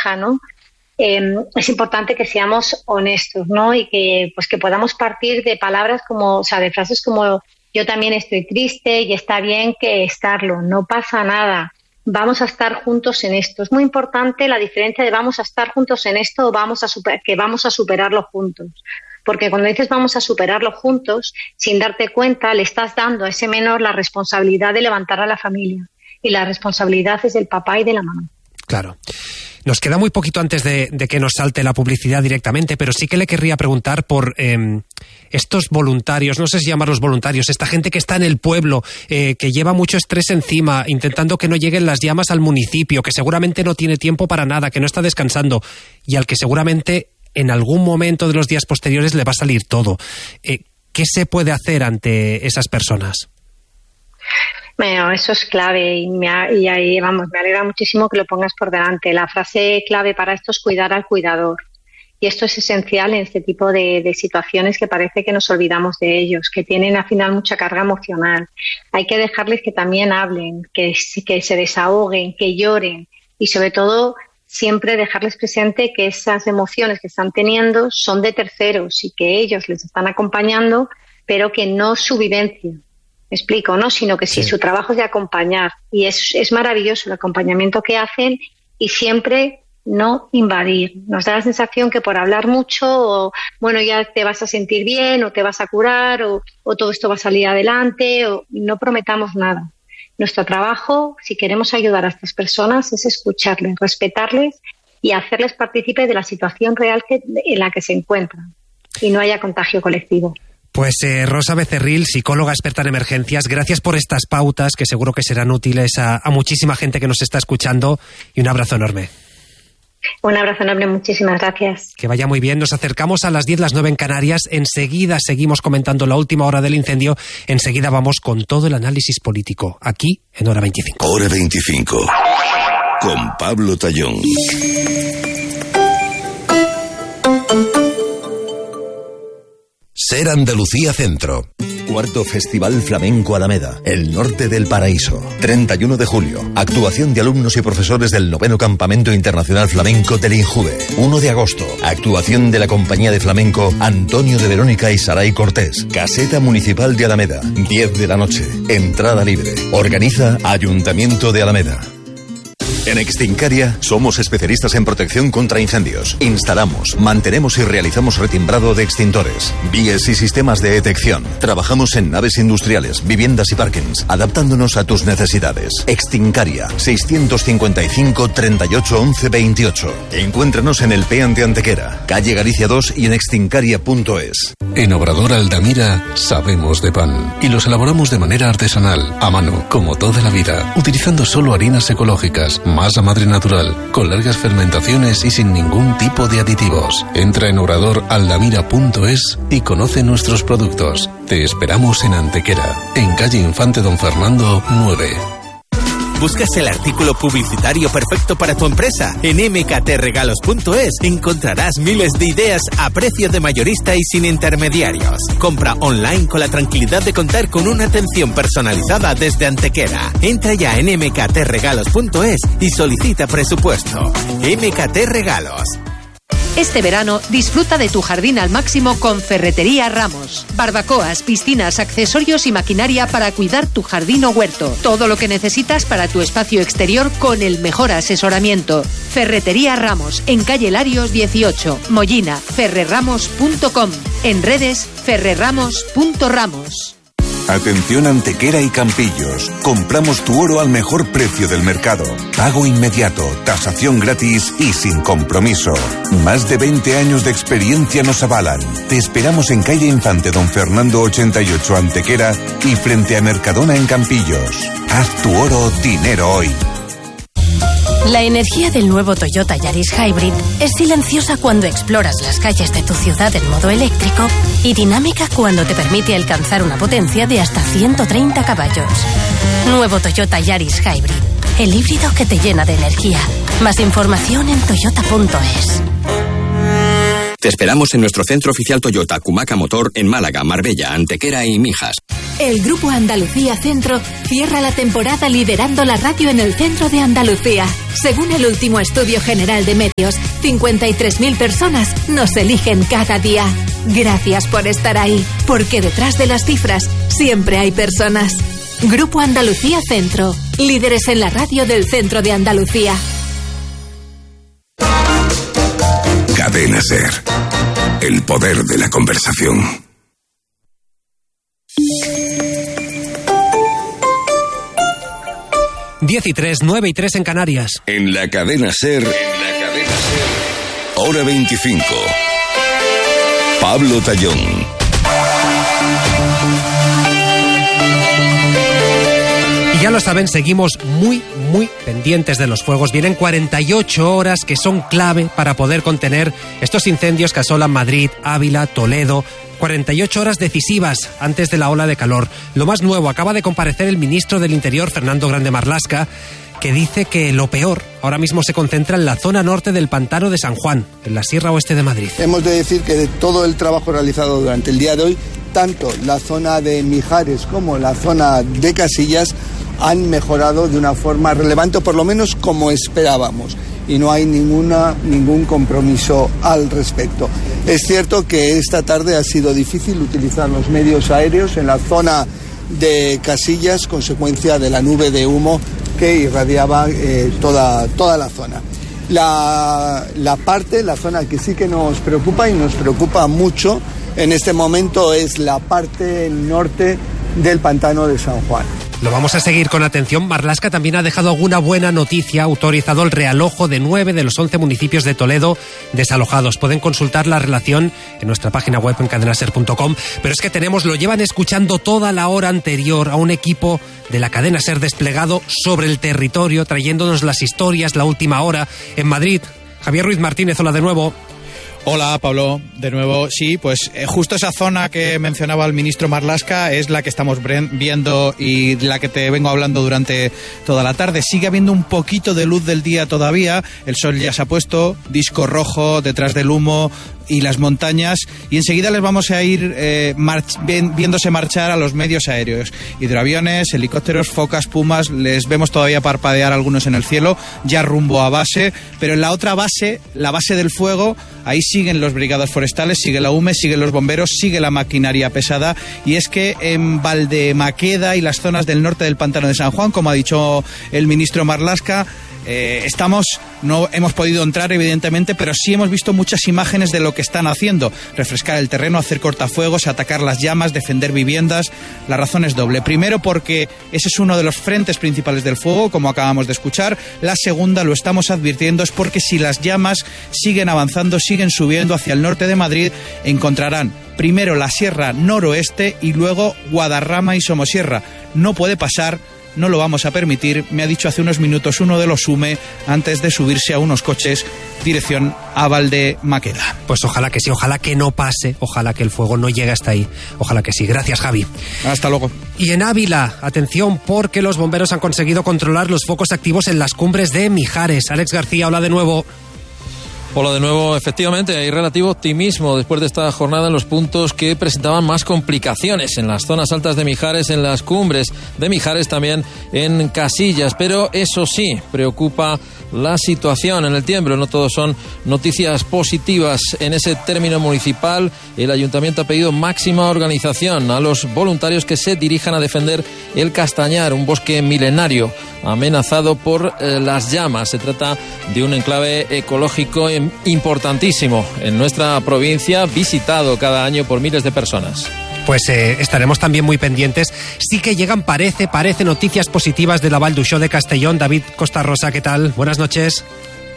pareja, ¿no? Es importante que seamos honestos, ¿no? Y que podamos partir de palabras como, o sea, de frases como yo también estoy triste y está bien que estarlo, no pasa nada, vamos a estar juntos en esto. Es muy importante la diferencia de vamos a estar juntos en esto o que vamos a superarlo juntos. Porque cuando dices vamos a superarlo juntos, sin darte cuenta, le estás dando a ese menor la responsabilidad de levantar a la familia. Y la responsabilidad es del papá y de la mamá. Claro. Nos queda muy poquito antes de que nos salte la publicidad directamente, pero sí que le querría preguntar por estos voluntarios, no sé si llamarlos voluntarios, esta gente que está en el pueblo, que lleva mucho estrés encima, intentando que no lleguen las llamas al municipio, que seguramente no tiene tiempo para nada, que no está descansando y al que seguramente en algún momento de los días posteriores le va a salir todo. ¿Qué se puede hacer ante esas personas? Bueno, eso es clave y ahí, vamos, me alegra muchísimo que lo pongas por delante. La frase clave para esto es cuidar al cuidador. Y esto es esencial en este tipo de situaciones que parece que nos olvidamos de ellos, que tienen al final mucha carga emocional. Hay que dejarles que también hablen, que se desahoguen, que lloren y sobre todo siempre dejarles presente que esas emociones que están teniendo son de terceros y que ellos les están acompañando, pero que no su vivencia. Me explico, ¿no? Sino que sí, su trabajo es de acompañar y es maravilloso el acompañamiento que hacen y siempre no invadir. Nos da la sensación que por hablar mucho o bueno, ya te vas a sentir bien o te vas a curar o todo esto va a salir adelante o no prometamos nada. Nuestro trabajo, si queremos ayudar a estas personas, es escucharles, respetarles y hacerles partícipe de la situación real en la que se encuentran y no haya contagio colectivo. Pues Rosa Becerril, psicóloga experta en emergencias, gracias por estas pautas que seguro que serán útiles a muchísima gente que nos está escuchando y un abrazo enorme. Un abrazo enorme, muchísimas gracias. Que vaya muy bien, nos acercamos a las 10, las 9 en Canarias, enseguida seguimos comentando la última hora del incendio, enseguida vamos con todo el análisis político, aquí en Hora 25. Hora 25, con Pablo Tallón. Ser Andalucía Centro. Cuarto Festival Flamenco Alameda, el norte del paraíso. 31 de julio, actuación de alumnos y profesores del 9º Campamento Internacional Flamenco del INJUVE. 1 de agosto, actuación de la compañía de flamenco Antonio de Verónica y Saray Cortés. Caseta Municipal de Alameda, 10 de la noche, entrada libre. Organiza Ayuntamiento de Alameda. En Extincaria somos especialistas en protección contra incendios. Instalamos, mantenemos y realizamos retimbrado de extintores, vías y sistemas de detección. Trabajamos en naves industriales, viviendas y parkings, adaptándonos a tus necesidades. Extincaria, 655 38 11 28. Encuéntranos en el PEAN de Antequera, calle Galicia 2 y en extincaria.es. En Obrador Aldamira sabemos de pan y los elaboramos de manera artesanal, a mano, como toda la vida, utilizando solo harinas ecológicas, masa madre natural, con largas fermentaciones y sin ningún tipo de aditivos. Entra en obradoraldamira.es y conoce nuestros productos. Te esperamos en Antequera, en calle Infante Don Fernando 9. ¿Buscas el artículo publicitario perfecto para tu empresa? En mktregalos.es encontrarás miles de ideas a precio de mayorista y sin intermediarios. Compra online con la tranquilidad de contar con una atención personalizada desde Antequera. Entra ya en mktregalos.es y solicita presupuesto. MKT Regalos. Este verano disfruta de tu jardín al máximo con Ferretería Ramos. Barbacoas, piscinas, accesorios y maquinaria para cuidar tu jardín o huerto. Todo lo que necesitas para tu espacio exterior con el mejor asesoramiento. Ferretería Ramos, en calle Larios 18, Mollina, ferrerramos.com. En redes, ferrerramos.ramos. Atención Antequera y Campillos. Compramos tu oro al mejor precio del mercado. Pago inmediato, tasación gratis y sin compromiso. Más de 20 años de experiencia nos avalan. Te esperamos en calle Infante Don Fernando 88 Antequera y frente a Mercadona en Campillos. Haz tu oro dinero hoy. La energía del nuevo Toyota Yaris Hybrid es silenciosa cuando exploras las calles de tu ciudad en modo eléctrico y dinámica cuando te permite alcanzar una potencia de hasta 130 caballos. Nuevo Toyota Yaris Hybrid, el híbrido que te llena de energía. Más información en toyota.es. Te esperamos en nuestro centro oficial Toyota Cumaca Motor en Málaga, Marbella, Antequera y Mijas. El Grupo Andalucía Centro cierra la temporada liderando la radio en el centro de Andalucía. Según el último estudio general de medios, 53.000 personas nos eligen cada día. Gracias por estar ahí, porque detrás de las cifras siempre hay personas. Grupo Andalucía Centro, líderes en la radio del centro de Andalucía. Cadena SER. El poder de la conversación. Diez y 3, 9 y 3 en Canarias. En la cadena SER, hora 25. Pablo Tallón. Y ya lo saben, seguimos muy pendientes de los fuegos. Vienen 48 horas que son clave para poder contener estos incendios que asolan Madrid, Ávila, Toledo. 48 horas decisivas antes de la ola de calor. Lo más nuevo, acaba de comparecer el ministro del Interior, Fernando Grande Marlaska, que dice que lo peor ahora mismo se concentra en la zona norte del pantano de San Juan, en la Sierra Oeste de Madrid. Hemos de decir que de todo el trabajo realizado durante el día de hoy, tanto la zona de Mijares como la zona de Casillas han mejorado de una forma relevante, o por lo menos como esperábamos, y no hay ningún compromiso al respecto. Es cierto que esta tarde ha sido difícil utilizar los medios aéreos en la zona de Casillas, consecuencia de la nube de humo que irradiaba toda la zona. La zona que sí que nos preocupa y nos preocupa mucho en este momento es la parte norte del pantano de San Juan. Lo vamos a seguir con atención. Marlaska también ha dejado alguna buena noticia. Ha autorizado el realojo de 9 de los 11 municipios de Toledo desalojados. Pueden consultar la relación en nuestra página web en cadenaser.com. Pero es que lo llevan escuchando toda la hora anterior a un equipo de la cadena SER desplegado sobre el territorio, trayéndonos las historias, la última hora. En Madrid, Javier Ruiz Martínez, hola de nuevo. Hola, Pablo, de nuevo. Sí, pues justo esa zona que mencionaba el ministro Marlaska es la que estamos viendo y la que te vengo hablando durante toda la tarde. Sigue habiendo un poquito de luz del día todavía, el sol ya se ha puesto, disco rojo detrás del humo y las montañas, y enseguida les vamos a ir viéndose marchar a los medios aéreos, hidroaviones, helicópteros, focas, pumas. Les vemos todavía parpadear algunos en el cielo, ya rumbo a base, pero en la otra base, la base del fuego, ahí siguen los brigadas forestales, sigue la UME, siguen los bomberos, sigue la maquinaria pesada, y es que en Valdemaqueda y las zonas del norte del pantano de San Juan, como ha dicho el ministro Marlaska, no hemos podido entrar evidentemente, pero sí hemos visto muchas imágenes de lo que están haciendo: refrescar el terreno, hacer cortafuegos, atacar las llamas, defender viviendas. La razón es doble: primero, porque ese es uno de los frentes principales del fuego, como acabamos de escuchar. La segunda, lo estamos advirtiendo, es porque si las llamas siguen avanzando, siguen subiendo hacia el norte de Madrid, encontrarán primero la Sierra Noroeste y luego Guadarrama y Somosierra. No puede pasar, no lo vamos a permitir, me ha dicho hace unos minutos uno de los UME antes de subirse a unos coches dirección a Valdemaqueda. Pues ojalá que sí, ojalá que no pase, ojalá que el fuego no llegue hasta ahí, ojalá que sí. Gracias, Javi. Hasta luego. Y en Ávila, atención, porque los bomberos han conseguido controlar los focos activos en las cumbres de Mijares. Alex García, hola de nuevo. Hola de nuevo, efectivamente hay relativo optimismo después de esta jornada en los puntos que presentaban más complicaciones, en las zonas altas de Mijares, en las cumbres de Mijares, también en Casillas, pero eso sí, preocupa la situación en el Tiembro. No todos son noticias positivas en ese término municipal. El ayuntamiento ha pedido máxima organización a los voluntarios que se dirijan a defender el Castañar, un bosque milenario amenazado por las llamas. Se trata de un enclave ecológico importantísimo en nuestra provincia, visitado cada año por miles de personas. Pues estaremos también muy pendientes. Sí que llegan, parece noticias positivas de la Vall d'Uixó de Castellón. David Costa-Rosa, ¿qué tal? Buenas noches.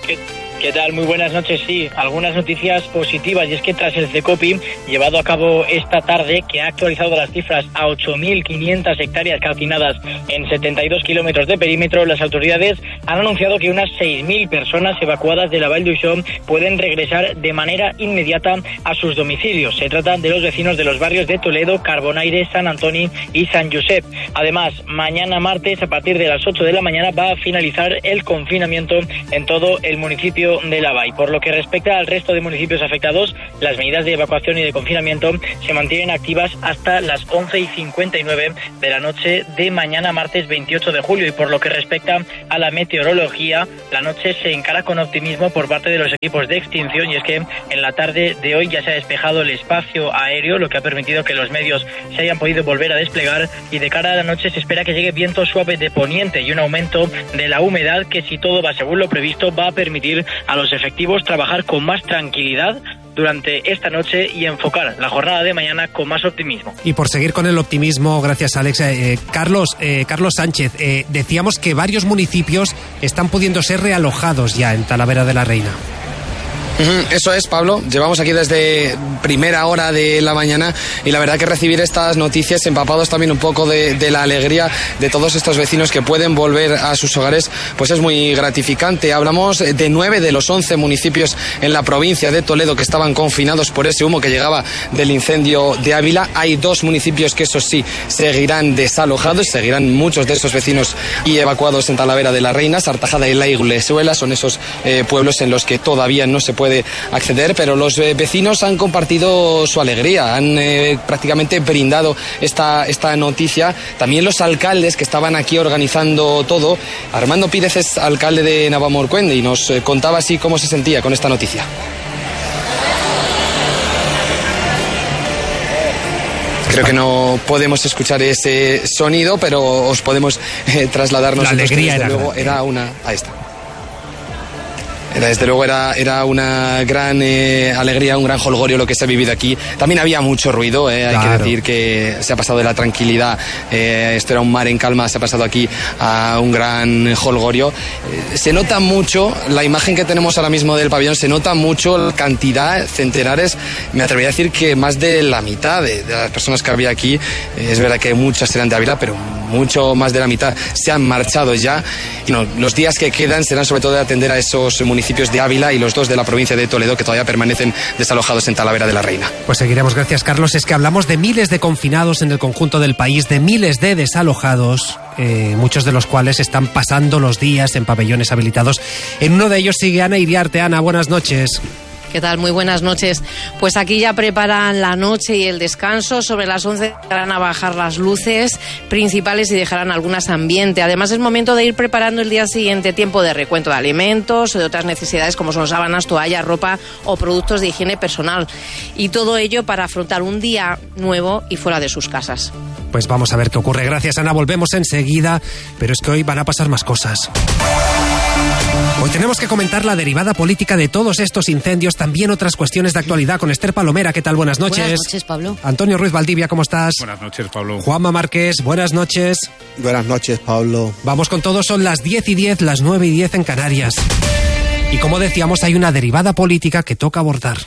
¿Qué tal? Muy buenas noches. Sí, algunas noticias positivas, y es que tras el CECOPI llevado a cabo esta tarde, que ha actualizado las cifras a 8.500 hectáreas calcinadas en 72 kilómetros de perímetro, las autoridades han anunciado que unas 6.000 personas evacuadas de la Vall d'Uixó pueden regresar de manera inmediata a sus domicilios. Se trata de los vecinos de los barrios de Toledo, Carbonaire, Sant Antoni y Sant Josep. Además, mañana martes, a partir de las 8 de la mañana, va a finalizar el confinamiento en todo el el municipio de Lavay. Por lo que respecta al resto de municipios afectados, las medidas de evacuación y de confinamiento se mantienen activas hasta las 11:59 de la noche de mañana martes 28 de julio. Y por lo que respecta a la meteorología, la noche se encara con optimismo por parte de los equipos de extinción, y es que en la tarde de hoy ya se ha despejado el espacio aéreo, lo que ha permitido que los medios se hayan podido volver a desplegar, y de cara a la noche se espera que llegue viento suave de poniente y un aumento de la humedad que, si todo va según lo previsto, va a permitir a los efectivos trabajar con más tranquilidad durante esta noche y enfocar la jornada de mañana con más optimismo. Y por seguir con el optimismo, gracias Alex, Carlos Sánchez, decíamos que varios municipios están pudiendo ser realojados ya en Talavera de la Reina. Eso es, Pablo. Llevamos aquí desde primera hora de la mañana y la verdad que recibir estas noticias, empapados también un poco de la alegría de todos estos vecinos que pueden volver a sus hogares, pues es muy gratificante. Hablamos de 9 de los 11 municipios en la provincia de Toledo que estaban confinados por ese humo que llegaba del incendio de Ávila. Hay 2 municipios que, eso sí, seguirán desalojados, seguirán muchos de esos vecinos y evacuados en Talavera de la Reina. Sartajada y La Iglesuela son esos pueblos en los que todavía no se puede acceder, pero los vecinos han compartido su alegría, han prácticamente brindado esta noticia. También los alcaldes que estaban aquí organizando todo. Armando Pírez es alcalde de Navamorcuende y nos contaba así cómo se sentía con esta noticia. Creo que no podemos escuchar ese sonido, pero os podemos trasladarnos. La alegría desde luego era una... Ahí está. Desde luego era una gran alegría, un gran jolgorio lo que se ha vivido aquí. También había mucho ruido, hay que decir que se ha pasado de la tranquilidad, esto era un mar en calma, se ha pasado aquí a un gran jolgorio. Se nota mucho la imagen que tenemos ahora mismo del pabellón, se nota mucho la cantidad, centenares, me atrevería a decir que más de la mitad de las personas que había aquí, es verdad que muchas eran de Ávila, pero mucho más de la mitad se han marchado ya. Y no, los días que quedan serán sobre todo de atender a esos municipios de Ávila y los 2 de la provincia de Toledo que todavía permanecen desalojados en Talavera de la Reina. Pues seguiremos, gracias Carlos. Es que hablamos de miles de confinados en el conjunto del país, de miles de desalojados, muchos de los cuales están pasando los días en pabellones habilitados. En uno de ellos sigue Ana Iriarte. Ana, buenas noches. ¿Qué tal? Muy buenas noches. Pues aquí ya preparan la noche y el descanso. Sobre las 11 van a bajar las luces principales y dejarán algunas ambiente. Además es momento de ir preparando el día siguiente, tiempo de recuento de alimentos o de otras necesidades como son sábanas, toallas, ropa o productos de higiene personal. Y todo ello para afrontar un día nuevo y fuera de sus casas. Pues vamos a ver qué ocurre. Gracias, Ana. Volvemos enseguida, pero es que hoy van a pasar más cosas. Hoy tenemos que comentar la derivada política de todos estos incendios, también otras cuestiones de actualidad con Esther Palomera. ¿Qué tal? Buenas noches. Buenas noches, Pablo. Antonio Ruiz Valdivia, ¿cómo estás? Buenas noches, Pablo. Juanma Márquez, buenas noches. Buenas noches, Pablo. Vamos con todo, son las 10:10, las 9:10 en Canarias. Y como decíamos, hay una derivada política que toca abordar.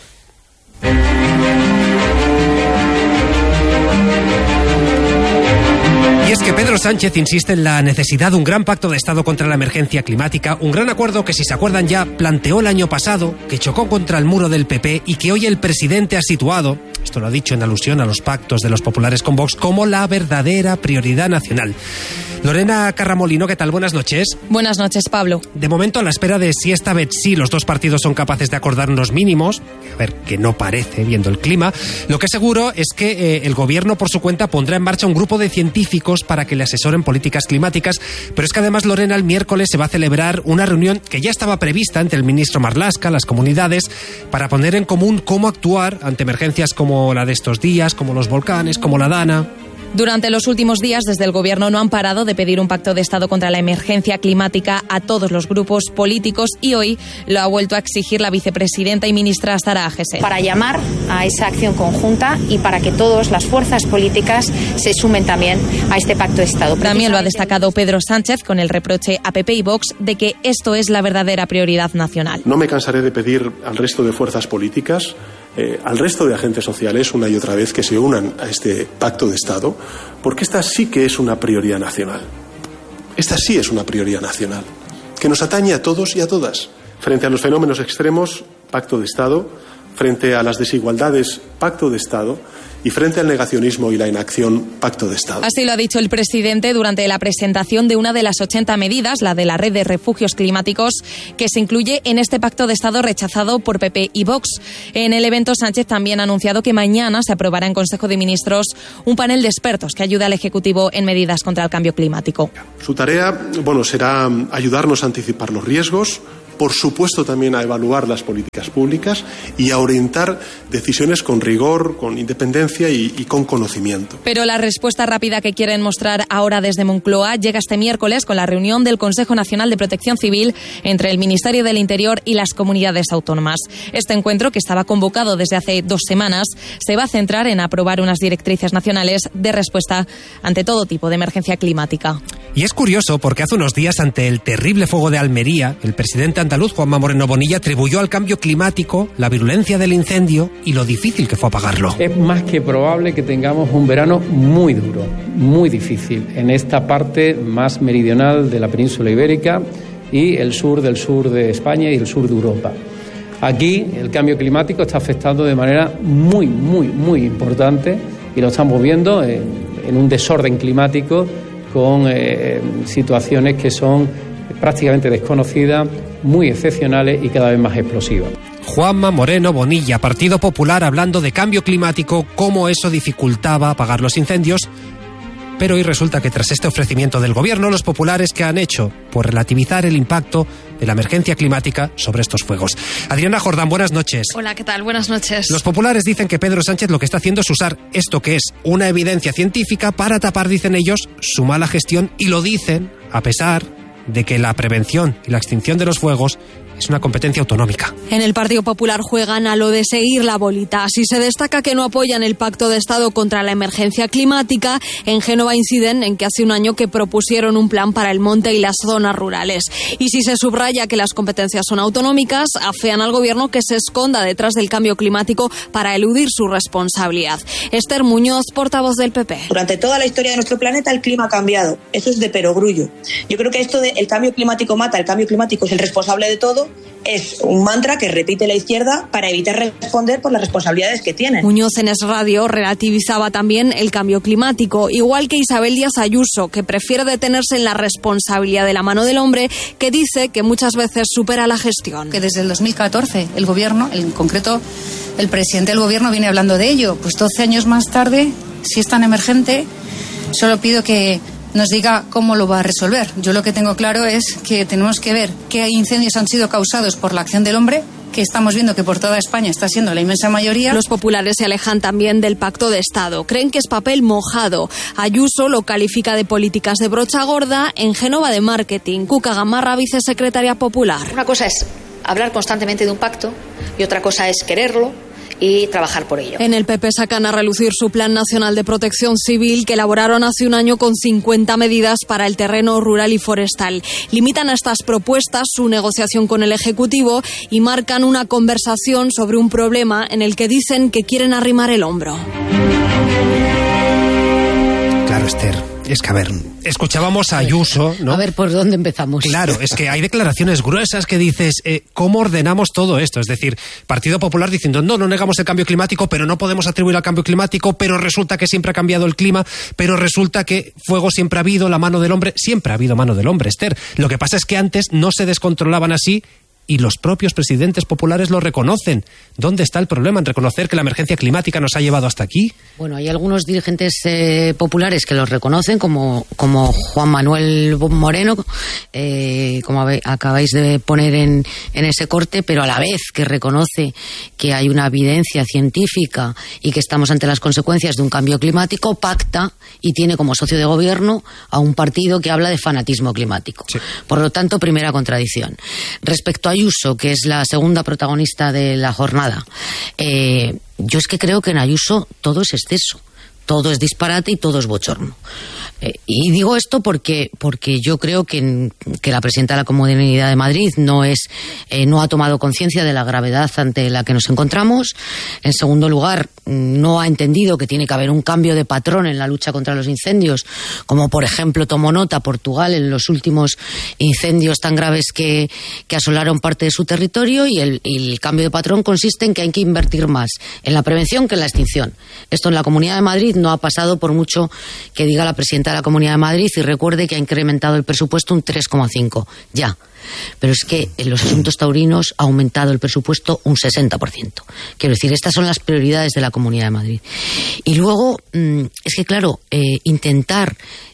Y es que Pedro Sánchez insiste en la necesidad de un gran pacto de Estado contra la emergencia climática, un gran acuerdo que, si se acuerdan ya, planteó el año pasado, que chocó contra el muro del PP y que hoy el presidente ha situado, esto lo ha dicho en alusión a los pactos de los populares con Vox, como la verdadera prioridad nacional. Lorena Carramolino, ¿qué tal? Buenas noches. Buenas noches, Pablo. De momento, a la espera de si esta vez sí los 2 partidos son capaces de acordar unos mínimos, a ver, que no parece, viendo el clima, lo que es seguro es que el gobierno, por su cuenta, pondrá en marcha un grupo de científicos para que le asesoren políticas climáticas, pero es que además, Lorena, el miércoles se va a celebrar una reunión que ya estaba prevista entre el ministro Marlaska, las comunidades, para poner en común cómo actuar ante emergencias como la de estos días, como los volcanes, como la Dana. Durante los últimos días, desde el Gobierno no han parado de pedir un pacto de Estado contra la emergencia climática a todos los grupos políticos y hoy lo ha vuelto a exigir la vicepresidenta y ministra Azahara Ahese. Para llamar a esa acción conjunta y para que todas las fuerzas políticas se sumen también a este pacto de Estado. También lo ha destacado Pedro Sánchez con el reproche a PP y Vox de que esto es la verdadera prioridad nacional. No me cansaré de pedir al resto de fuerzas políticas, al resto de agentes sociales, una y otra vez, que se unan a este pacto de Estado, porque esta sí que es una prioridad nacional. Esta sí es una prioridad nacional, que nos atañe a todos y a todas. Frente a los fenómenos extremos, pacto de Estado. Frente a las desigualdades, pacto de Estado. y frente al negacionismo y la inacción, pacto de Estado. Así lo ha dicho el presidente durante la presentación de una de las 80 medidas, la de la Red de Refugios Climáticos, que se incluye en este pacto de Estado rechazado por PP y Vox. En el evento, Sánchez también ha anunciado que mañana se aprobará en Consejo de Ministros un panel de expertos que ayude al Ejecutivo en medidas contra el cambio climático. Su tarea, será ayudarnos a anticipar los riesgos, por supuesto también a evaluar las políticas públicas y a orientar decisiones con rigor, con independencia y con conocimiento. Pero la respuesta rápida que quieren mostrar ahora desde Moncloa llega este miércoles con la reunión del Consejo Nacional de Protección Civil entre el Ministerio del Interior y las comunidades autónomas. Este encuentro, que estaba convocado desde hace 2 semanas, se va a centrar en aprobar unas directrices nacionales de respuesta ante todo tipo de emergencia climática. Y es curioso porque hace unos días, ante el terrible fuego de Almería, el presidente andaluz Juanma Moreno Bonilla atribuyó al cambio climático la virulencia del incendio y lo difícil que fue apagarlo. Es más que probable que tengamos un verano muy duro, muy difícil, en esta parte más meridional de la península ibérica y el sur de España y el sur de Europa. Aquí el cambio climático está afectando de manera muy, muy, muy importante y lo estamos viendo en un desorden climático con situaciones que son prácticamente desconocidas, muy excepcionales y cada vez más explosivas. Juanma Moreno Bonilla, Partido Popular, hablando de cambio climático, cómo eso dificultaba apagar los incendios. Pero hoy resulta que tras este ofrecimiento del Gobierno, los populares, ¿qué han hecho? Pues relativizar el impacto de la emergencia climática sobre estos fuegos. Adriana Jordán, buenas noches. Hola, ¿qué tal? Buenas noches. Los populares dicen que Pedro Sánchez lo que está haciendo es usar esto que es una evidencia científica para tapar, dicen ellos, su mala gestión, y lo dicen a pesar de que la prevención y la extinción de los fuegos es una competencia autonómica. En el Partido Popular juegan a lo de seguir la bolita. Si se destaca que no apoyan el Pacto de Estado contra la emergencia climática, en Génova inciden en que hace un año que propusieron un plan para el monte y las zonas rurales. Y si se subraya que las competencias son autonómicas, afean al Gobierno que se esconda detrás del cambio climático para eludir su responsabilidad. Esther Muñoz, portavoz del PP. Durante toda la historia de nuestro planeta el clima ha cambiado. Eso es de perogrullo. Yo creo que esto de el cambio climático mata, el cambio climático es el responsable de todo, es un mantra que repite la izquierda para evitar responder por las responsabilidades que tienen. Muñoz en Es Radio relativizaba también el cambio climático, igual que Isabel Díaz Ayuso, que prefiere detenerse en la responsabilidad de la mano del hombre, que dice que muchas veces supera la gestión. Que desde el 2014 el Gobierno, en concreto el presidente del Gobierno, viene hablando de ello. Pues 12 años más tarde, si es tan emergente, solo pido que nos diga cómo lo va a resolver. Yo lo que tengo claro es que tenemos que ver qué incendios han sido causados por la acción del hombre, que estamos viendo que por toda España está siendo la inmensa mayoría. Los populares se alejan también del Pacto de Estado. Creen que es papel mojado. Ayuso lo califica de políticas de brocha gorda, en Génova de marketing. Cuca Gamarra, vicesecretaria popular. Una cosa es hablar constantemente de un pacto y otra cosa es quererlo y trabajar por ello. En el PP sacan a relucir su Plan Nacional de Protección Civil que elaboraron hace un año con 50 medidas para el terreno rural y forestal. Limitan a estas propuestas su negociación con el Ejecutivo y marcan una conversación sobre un problema en el que dicen que quieren arrimar el hombro. Claro, Esther. Es que, a ver, escuchábamos a Ayuso, ¿no? A ver, ¿por dónde empezamos? Claro, es que hay declaraciones gruesas que dices, ¿cómo ordenamos todo esto? Es decir, Partido Popular diciendo, no negamos el cambio climático, pero no podemos atribuir al cambio climático, pero resulta que siempre ha cambiado el clima, pero resulta que fuego siempre ha habido, la mano del hombre, siempre ha habido mano del hombre, Esther. Lo que pasa es que antes no se descontrolaban así y los propios presidentes populares lo reconocen. ¿Dónde está el problema en reconocer que la emergencia climática nos ha llevado hasta aquí? Bueno, hay algunos dirigentes populares que los reconocen, como Juan Manuel Moreno, como acabáis de poner en ese corte, pero a la vez que reconoce que hay una evidencia científica y que estamos ante las consecuencias de un cambio climático, pacta y tiene como socio de gobierno a un partido que habla de fanatismo climático. Sí. Por lo tanto, primera contradicción. Respecto a Ayuso, que es la segunda protagonista de la jornada, yo es que creo que en Ayuso todo es exceso, todo es disparate y todo es bochorno. Y digo esto porque yo creo que la presidenta de la Comunidad de Madrid no ha tomado conciencia de la gravedad ante la que nos encontramos. En segundo lugar, no ha entendido que tiene que haber un cambio de patrón en la lucha contra los incendios, como por ejemplo tomó nota Portugal en los últimos incendios tan graves que asolaron parte de su territorio, y el cambio de patrón consiste en que hay que invertir más en la prevención que en la extinción. Esto en la Comunidad de Madrid no ha pasado, por mucho que diga la presidenta de la Comunidad de Madrid, y recuerde que ha incrementado el presupuesto un 3,5 ya. Pero es que en los asuntos taurinos ha aumentado el presupuesto un 60%. Quiero decir, estas son las prioridades de la Comunidad de Madrid. Y luego, es que claro, intentar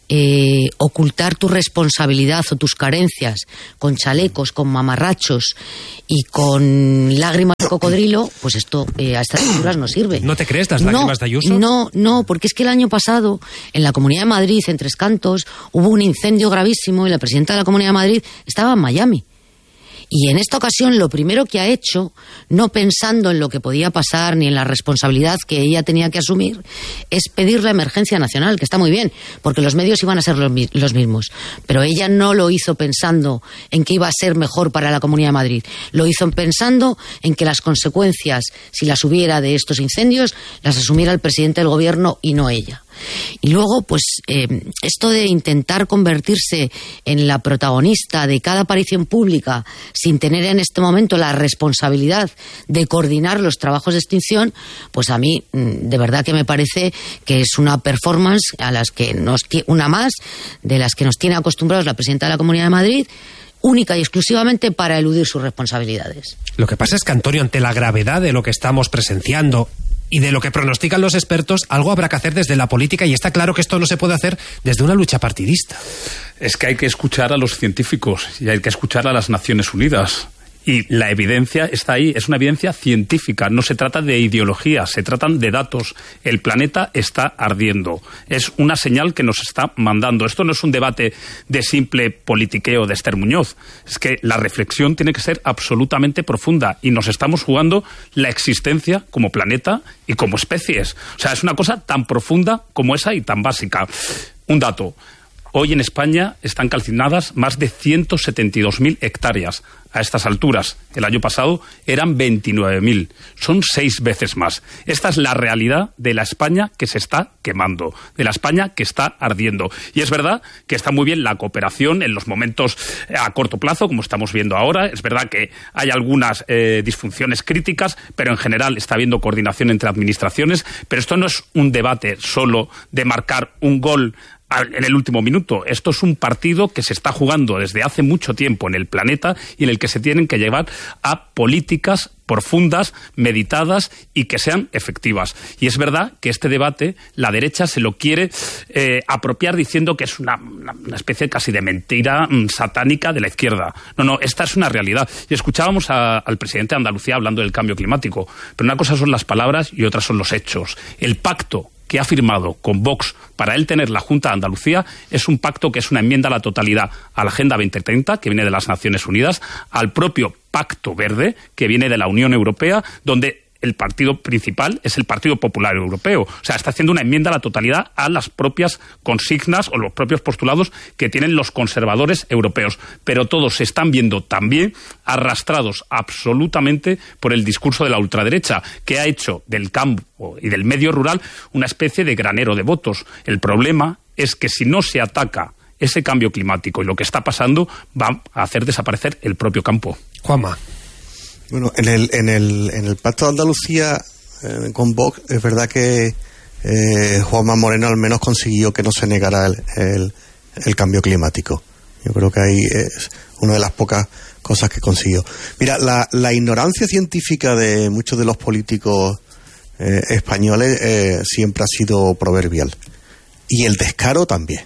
ocultar tu responsabilidad o tus carencias con chalecos, con mamarrachos y con lágrimas de cocodrilo, pues esto a estas alturas no sirve. ¿No te crees las lágrimas de Ayuso? No, porque es que el año pasado en la Comunidad de Madrid, en Tres Cantos, hubo un incendio gravísimo y la presidenta de la Comunidad de Madrid estaba en Miami. Y en esta ocasión lo primero que ha hecho, no pensando en lo que podía pasar ni en la responsabilidad que ella tenía que asumir, es pedir la emergencia nacional, que está muy bien, porque los medios iban a ser los mismos. Pero ella no lo hizo pensando en que iba a ser mejor para la Comunidad de Madrid. Lo hizo pensando en que las consecuencias, si las hubiera de estos incendios, las asumiera el presidente del gobierno y no ella. Y luego, pues, esto de intentar convertirse en la protagonista de cada aparición pública sin tener en este momento la responsabilidad de coordinar los trabajos de extinción, pues a mí de verdad que me parece que es una performance una más de las que nos tiene acostumbrados la presidenta de la Comunidad de Madrid, única y exclusivamente para eludir sus responsabilidades. Lo que pasa es que, Antonio, ante la gravedad de lo que estamos presenciando y de lo que pronostican los expertos, algo habrá que hacer desde la política, y está claro que esto no se puede hacer desde una lucha partidista. Es que hay que escuchar a los científicos y hay que escuchar a las Naciones Unidas. Y la evidencia está ahí, es una evidencia científica, no se trata de ideología, se tratan de datos. El planeta está ardiendo, es una señal que nos está mandando. Esto no es un debate de simple politiqueo de Esther Muñoz, es que la reflexión tiene que ser absolutamente profunda y nos estamos jugando la existencia como planeta y como especies. O sea, es una cosa tan profunda como esa y tan básica. Un dato. Hoy en España están calcinadas más de 172.000 hectáreas. A estas alturas, el año pasado eran 29.000. Son 6 veces más. Esta es la realidad de la España que se está quemando, de la España que está ardiendo. Y es verdad que está muy bien la cooperación en los momentos a corto plazo, como estamos viendo ahora. Es verdad que hay algunas disfunciones críticas, pero en general está habiendo coordinación entre administraciones. Pero esto no es un debate solo de marcar un gol en el último minuto. Esto es un partido que se está jugando desde hace mucho tiempo en el planeta y en el que se tienen que llevar a políticas profundas, meditadas y que sean efectivas. Y es verdad que este debate la derecha se lo quiere apropiar diciendo que es una especie casi de mentira satánica de la izquierda. No, esta es una realidad. Y escuchábamos al presidente de Andalucía hablando del cambio climático, pero una cosa son las palabras y otra son los hechos. El pacto que ha firmado con Vox para él tener la Junta de Andalucía es un pacto que es una enmienda a la totalidad a la Agenda 2030, que viene de las Naciones Unidas, al propio Pacto Verde, que viene de la Unión Europea, donde el partido principal es el Partido Popular Europeo. O sea, está haciendo una enmienda a la totalidad a las propias consignas o los propios postulados que tienen los conservadores europeos. Pero todos se están viendo también arrastrados absolutamente por el discurso de la ultraderecha, que ha hecho del campo y del medio rural una especie de granero de votos. El problema es que si no se ataca ese cambio climático y lo que está pasando, va a hacer desaparecer el propio campo. Juanma. Bueno, en el Pacto de Andalucía con Vox es verdad que Juanma Moreno al menos consiguió que no se negara el cambio climático. Yo creo que ahí es una de las pocas cosas que consiguió. Mira, la ignorancia científica de muchos de los políticos españoles siempre ha sido proverbial. Y el descaro también.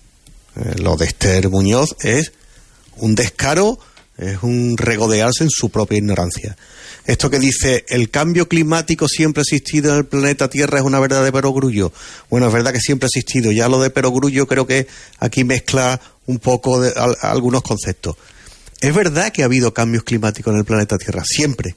Lo de Esther Muñoz es un descaro, es un regodearse en su propia ignorancia. Esto que dice, el cambio climático siempre ha existido en el planeta Tierra, es una verdad de perogrullo. Bueno, es verdad que siempre ha existido. Ya lo de perogrullo creo que aquí mezcla un poco de algunos conceptos. Es verdad que ha habido cambios climáticos en el planeta Tierra, siempre,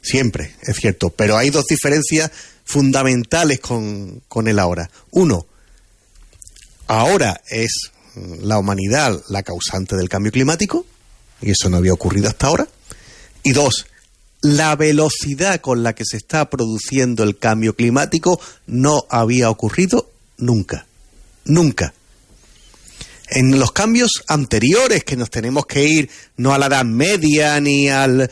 es cierto. Pero hay dos diferencias fundamentales con el ahora. Uno, ahora es la humanidad la causante del cambio climático, y eso no había ocurrido hasta ahora. Y 2, la velocidad con la que se está produciendo el cambio climático no había ocurrido nunca. Nunca. En los cambios anteriores, que nos tenemos que ir no a la Edad Media ni al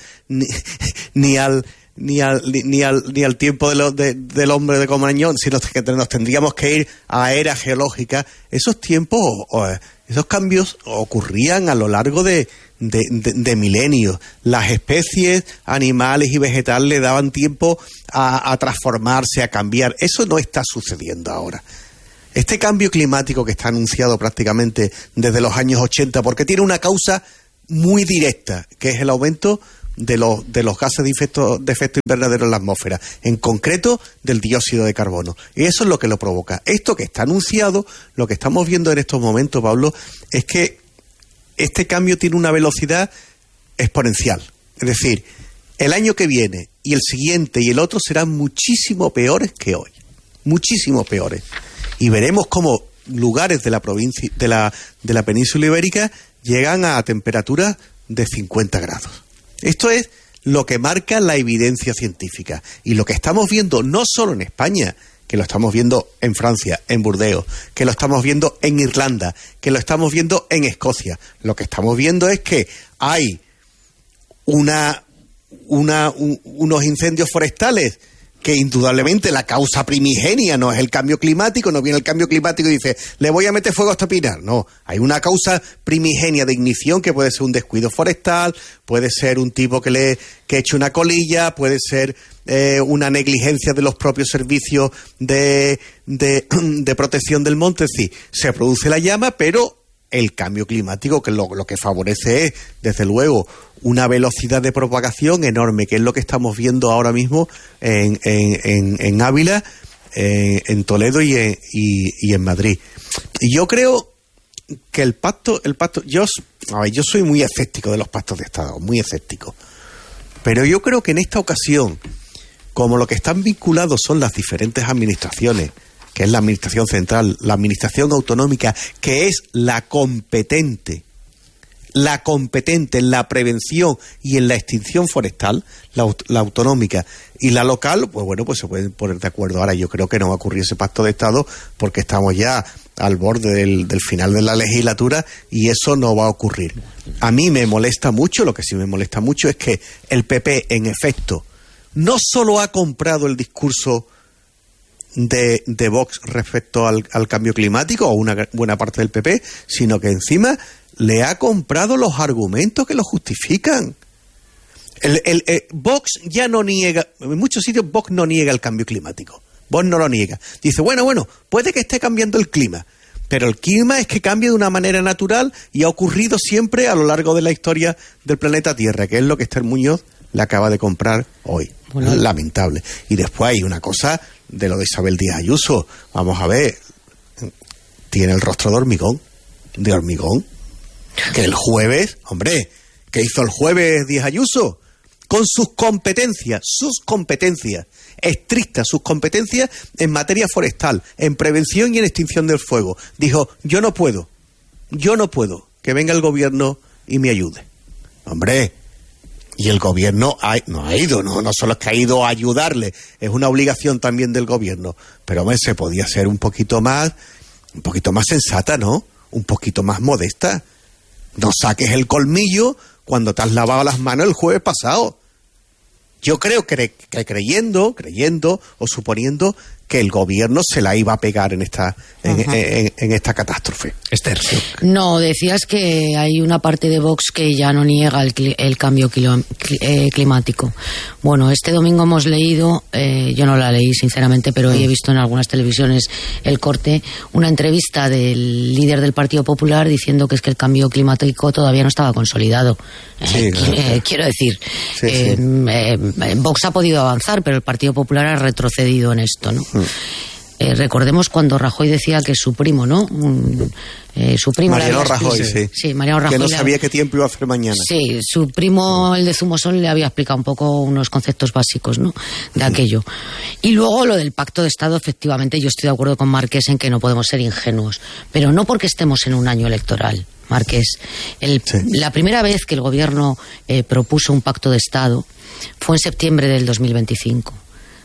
tiempo del hombre de Cromañón, sino que nos tendríamos que ir a era geológica, esos tiempos, esos cambios ocurrían a lo largo de milenios. Las especies animales y vegetales le daban tiempo a transformarse, a cambiar. Eso no está sucediendo ahora. Este cambio climático que está anunciado prácticamente desde los años 80, porque tiene una causa muy directa, que es el aumento de los gases de efecto invernadero en la atmósfera, en concreto del dióxido de carbono. Y eso es lo que lo provoca. Esto que está anunciado, lo que estamos viendo en estos momentos, Pablo, es que este cambio tiene una velocidad exponencial. Es decir, el año que viene y el siguiente y el otro serán muchísimo peores que hoy. Muchísimo peores. Y veremos cómo lugares de la provincia, de la península ibérica llegan a temperaturas de 50 grados. Esto es lo que marca la evidencia científica. Y lo que estamos viendo no solo en España, que lo estamos viendo en Francia, en Burdeos, que lo estamos viendo en Irlanda, que lo estamos viendo en Escocia. Lo que estamos viendo es que hay unos incendios forestales que indudablemente la causa primigenia no es el cambio climático, no viene el cambio climático y dice, le voy a meter fuego a este pinar. No, hay una causa primigenia de ignición que puede ser un descuido forestal, puede ser un tipo que eche una colilla, puede ser una negligencia de los propios servicios de protección del monte. Es decir, se produce la llama, pero el cambio climático, que lo que favorece es, desde luego, una velocidad de propagación enorme, que es lo que estamos viendo ahora mismo en Ávila, en Toledo y en Madrid. Y yo creo que el pacto, yo soy muy escéptico de los pactos de Estado, muy escéptico. Pero yo creo que en esta ocasión, como lo que están vinculados son las diferentes administraciones, que es la administración central, la administración autonómica, que es la competente en la prevención y en la extinción forestal, la autonómica y la local, pues bueno, pues se pueden poner de acuerdo. Ahora yo creo que no va a ocurrir ese pacto de Estado porque estamos ya al borde del final de la legislatura y eso no va a ocurrir. A mí me molesta mucho, lo que sí me molesta mucho es que el PP, en efecto, no solo ha comprado el discurso de Vox respecto al cambio climático, o una buena parte del PP, sino que encima le ha comprado los argumentos que lo justifican. Vox ya no niega, en muchos sitios Vox no niega el cambio climático. Vox no lo niega. Dice, bueno, puede que esté cambiando el clima, pero el clima es que cambia de una manera natural y ha ocurrido siempre a lo largo de la historia del planeta Tierra, que es lo que Esther Muñoz le acaba de comprar hoy. Bueno. Lamentable. Y después hay una cosa de lo de Isabel Díaz Ayuso. Vamos a ver, tiene el rostro de hormigón. Que el jueves, hombre, ¿qué hizo el jueves Díaz Ayuso? Con sus competencias estrictas, sus competencias en materia forestal, en prevención y en extinción del fuego. Dijo, yo no puedo, que venga el gobierno y me ayude. Hombre, y el gobierno no ha ido, no solo es que ha ido a ayudarle, es una obligación también del gobierno. Pero hombre, se podía ser un poquito más sensata, ¿no? Un poquito más modesta. No saques el colmillo cuando te has lavado las manos el jueves pasado. Yo creo que creyendo o suponiendo que el gobierno se la iba a pegar en esta catástrofe. Esther. No, decías que hay una parte de Vox que ya no niega el cambio climático. Bueno, este domingo hemos leído, yo no la leí sinceramente, pero he visto en algunas televisiones el corte, una entrevista del líder del Partido Popular diciendo que es que el cambio climático todavía no estaba consolidado. Sí, quiero decir, sí. Vox ha podido avanzar, pero el Partido Popular ha retrocedido en esto, ¿no? recordemos cuando Rajoy decía que su primo, ¿no? Su primo Mariano Rajoy, sí. Sí, Mariano Rajoy. Que no sabía qué tiempo iba a hacer mañana. Sí, su primo, el de Zumosol, le había explicado un poco unos conceptos básicos, ¿no? De aquello. Y luego lo del pacto de Estado, efectivamente, yo estoy de acuerdo con Márquez en que no podemos ser ingenuos. Pero no porque estemos en un año electoral, Márquez. La primera vez que el gobierno propuso un pacto de Estado fue en septiembre del 2025.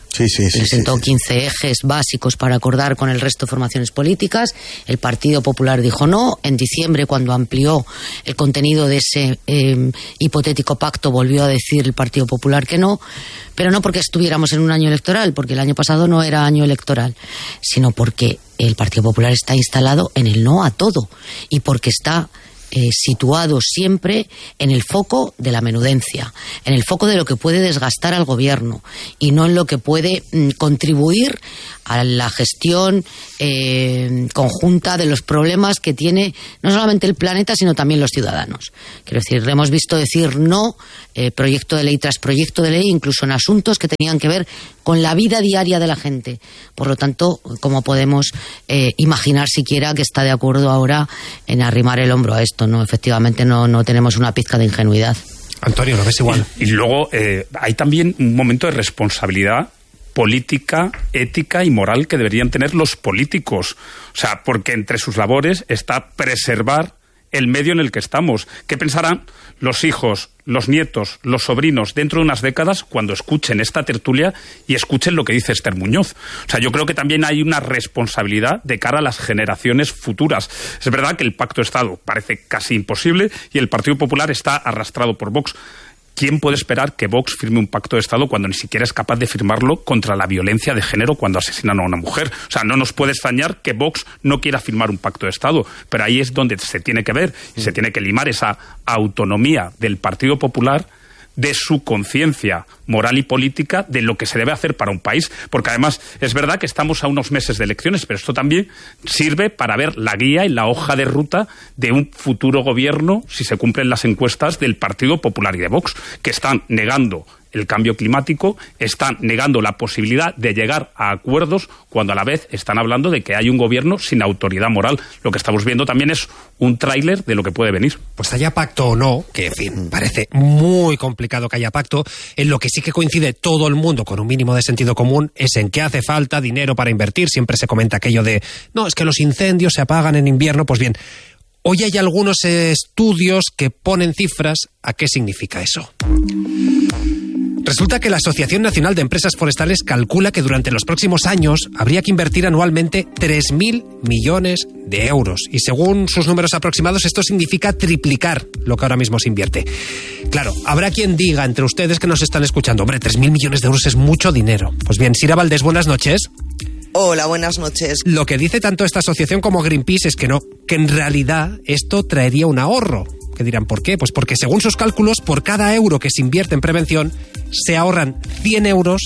Presentó 15 ejes básicos para acordar con el resto de formaciones políticas. El Partido Popular dijo no. En diciembre, cuando amplió el contenido de ese hipotético pacto, volvió a decir el Partido Popular que no. Pero no porque estuviéramos en un año electoral, porque el año pasado no era año electoral, sino porque el Partido Popular está instalado en el no a todo y porque está situado siempre en el foco de la menudencia, en el foco de lo que puede desgastar al gobierno y no en lo que puede contribuir a la gestión conjunta de los problemas que tiene no solamente el planeta, sino también los ciudadanos. Quiero decir, hemos visto decir no, proyecto de ley tras proyecto de ley, incluso en asuntos que tenían que ver con la vida diaria de la gente. Por lo tanto, ¿cómo podemos imaginar siquiera que está de acuerdo ahora en arrimar el hombro a esto? No, efectivamente no tenemos una pizca de ingenuidad. Antonio, ¿lo ves igual? Y luego hay también un momento de responsabilidad política, ética y moral que deberían tener los políticos. O sea, porque entre sus labores está preservar el medio en el que estamos. ¿Qué pensarán los hijos, los nietos, los sobrinos dentro de unas décadas cuando escuchen esta tertulia y escuchen lo que dice Esther Muñoz? O sea, yo creo que también hay una responsabilidad de cara a las generaciones futuras. Es verdad que el pacto de Estado parece casi imposible y el Partido Popular está arrastrado por Vox. ¿Quién puede esperar que Vox firme un pacto de Estado cuando ni siquiera es capaz de firmarlo contra la violencia de género cuando asesinan a una mujer? O sea, no nos puede extrañar que Vox no quiera firmar un pacto de Estado, pero ahí es donde se tiene que ver y se tiene que limar esa autonomía del Partido Popular de su conciencia moral y política de lo que se debe hacer para un país, porque además es verdad que estamos a unos meses de elecciones, pero esto también sirve para ver la guía y la hoja de ruta de un futuro gobierno si se cumplen las encuestas del Partido Popular y de Vox, que están negando el cambio climático, están negando la posibilidad de llegar a acuerdos cuando a la vez están hablando de que hay un gobierno sin autoridad moral. Lo que estamos viendo también es un tráiler de lo que puede venir. Pues haya pacto o no, que en fin, parece muy complicado que haya pacto, en lo que sí que coincide todo el mundo con un mínimo de sentido común es en que hace falta dinero para invertir. Siempre se comenta aquello de, no, es que los incendios se apagan en invierno. Pues bien, hoy hay algunos estudios que ponen cifras a qué significa eso. Resulta que la Asociación Nacional de Empresas Forestales calcula que durante los próximos años habría que invertir anualmente 3.000 millones de euros. Y según sus números aproximados, esto significa triplicar lo que ahora mismo se invierte. Claro, habrá quien diga entre ustedes que nos están escuchando, hombre, 3.000 millones de euros es mucho dinero. Pues bien, Sira Valdés, buenas noches. Hola, buenas noches. Lo que dice tanto esta asociación como Greenpeace es que no, que en realidad esto traería un ahorro. ¿Qué dirán por qué? Pues porque según sus cálculos, por cada euro que se invierte en prevención, se ahorran 100 euros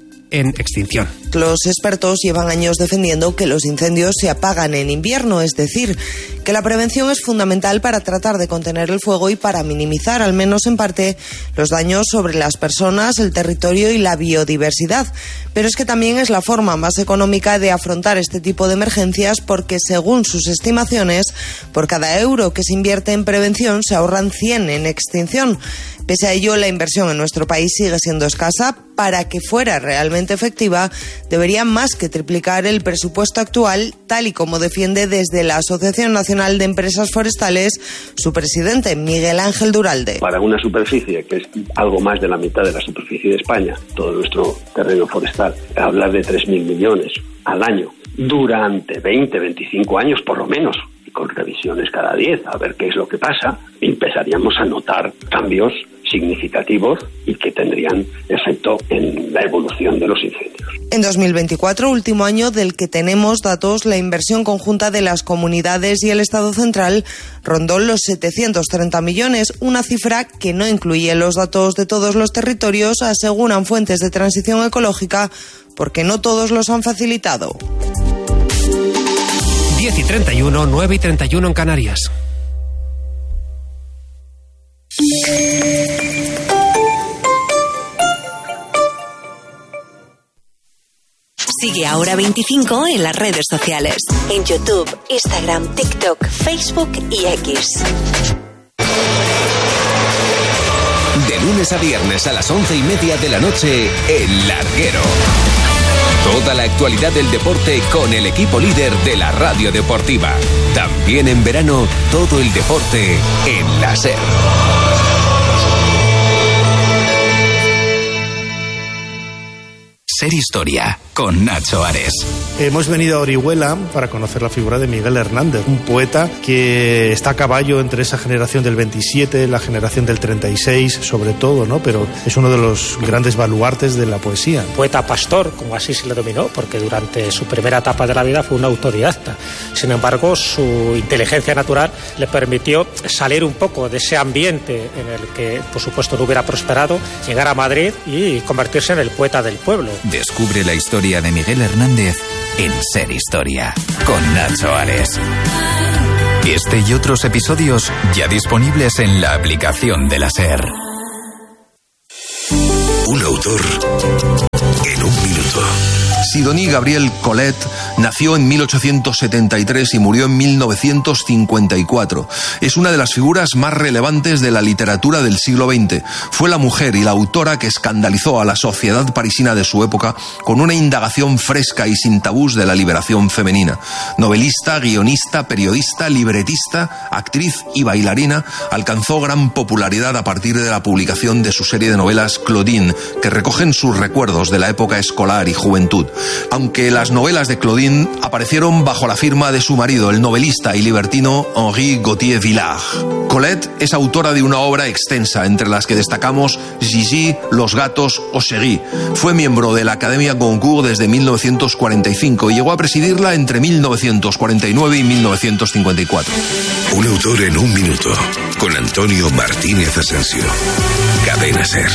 en extinción. Los expertos llevan años defendiendo que los incendios se apagan en invierno, es decir, que la prevención es fundamental para tratar de contener el fuego y para minimizar, al menos en parte, los daños sobre las personas, el territorio y la biodiversidad. Pero es que también es la forma más económica de afrontar este tipo de emergencias porque, según sus estimaciones, por cada euro que se invierte en prevención se ahorran 100 en extinción. Pese a ello, la inversión en nuestro país sigue siendo escasa. Para que fuera realmente efectiva, debería más que triplicar el presupuesto actual, tal y como defiende desde la Asociación Nacional de Empresas Forestales su presidente, Miguel Ángel Duralde. Para una superficie que es algo más de la mitad de la superficie de España, todo nuestro terreno forestal, hablar de 3.000 millones al año durante 20, 25 años por lo menos, con revisiones cada 10, a ver qué es lo que pasa, empezaríamos a notar cambios significativos y que tendrían efecto en la evolución de los incendios. En 2024, último año del que tenemos datos, la inversión conjunta de las comunidades y el Estado central rondó los 730 millones, una cifra que no incluye los datos de todos los territorios, aseguran fuentes de transición ecológica, porque no todos los han facilitado. 10:31, 9:31 en Canarias. Sigue Ahora 25 en las redes sociales. En YouTube, Instagram, TikTok, Facebook y X. De lunes a viernes a las 11:30 de la noche, El Larguero. Toda la actualidad del deporte con el equipo líder de la radio deportiva. También en verano, todo el deporte en la SER. SER Historia, con Nacho Ares. Hemos venido a Orihuela para conocer la figura de Miguel Hernández, un poeta que está a caballo entre esa generación del 27, la generación del 36, sobre todo, ¿no? Pero es uno de los grandes baluartes de la poesía. Poeta pastor, como así se le dominó, porque durante su primera etapa de la vida fue un autodidacta. Sin embargo, su inteligencia natural le permitió salir un poco de ese ambiente en el que, por supuesto, no hubiera prosperado, llegar a Madrid y convertirse en el poeta del pueblo. Descubre la historia de Miguel Hernández en SER Historia, con Nacho Ares. Este y otros episodios ya disponibles en la aplicación de la SER. Un autor en un minuto. Sidonie Gabriel Colette nació en 1873 y murió en 1954. Es una de las figuras más relevantes de la literatura del siglo XX. Fue la mujer y la autora que escandalizó a la sociedad parisina de su época con una indagación fresca y sin tabús de la liberación femenina. Novelista, guionista, periodista, libretista, actriz y bailarina, alcanzó gran popularidad a partir de la publicación de su serie de novelas Claudine, que recogen sus recuerdos de la época escolar y juventud. Aunque las novelas de Claudine aparecieron bajo la firma de su marido, el novelista y libertino Henri Gauthier Villard. Colette es autora de una obra extensa, entre las que destacamos Gigi, Los gatos o Chéri. Fue miembro de la Academia Goncourt desde 1945 y llegó a presidirla entre 1949 y 1954. Un autor en un minuto, con Antonio Martínez Asensio. Cadena SER.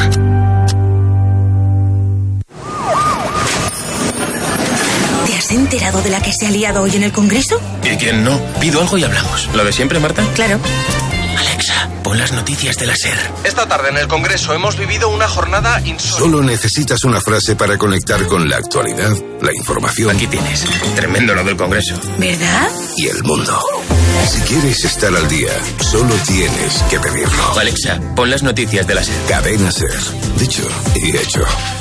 ¿Te has enterado de la que se ha liado hoy en el Congreso? ¿Y quién no? Pido algo y hablamos. ¿Lo de siempre, Marta? Claro. Alexa, pon las noticias de la SER. Esta tarde en el Congreso hemos vivido una jornada insólita. Solo necesitas una frase para conectar con la actualidad, la información. Aquí tienes. Tremendo lo del Congreso. ¿Verdad? Y el mundo. Si quieres estar al día, solo tienes que pedirlo. Alexa, pon las noticias de la SER. Cadena SER. Dicho y hecho.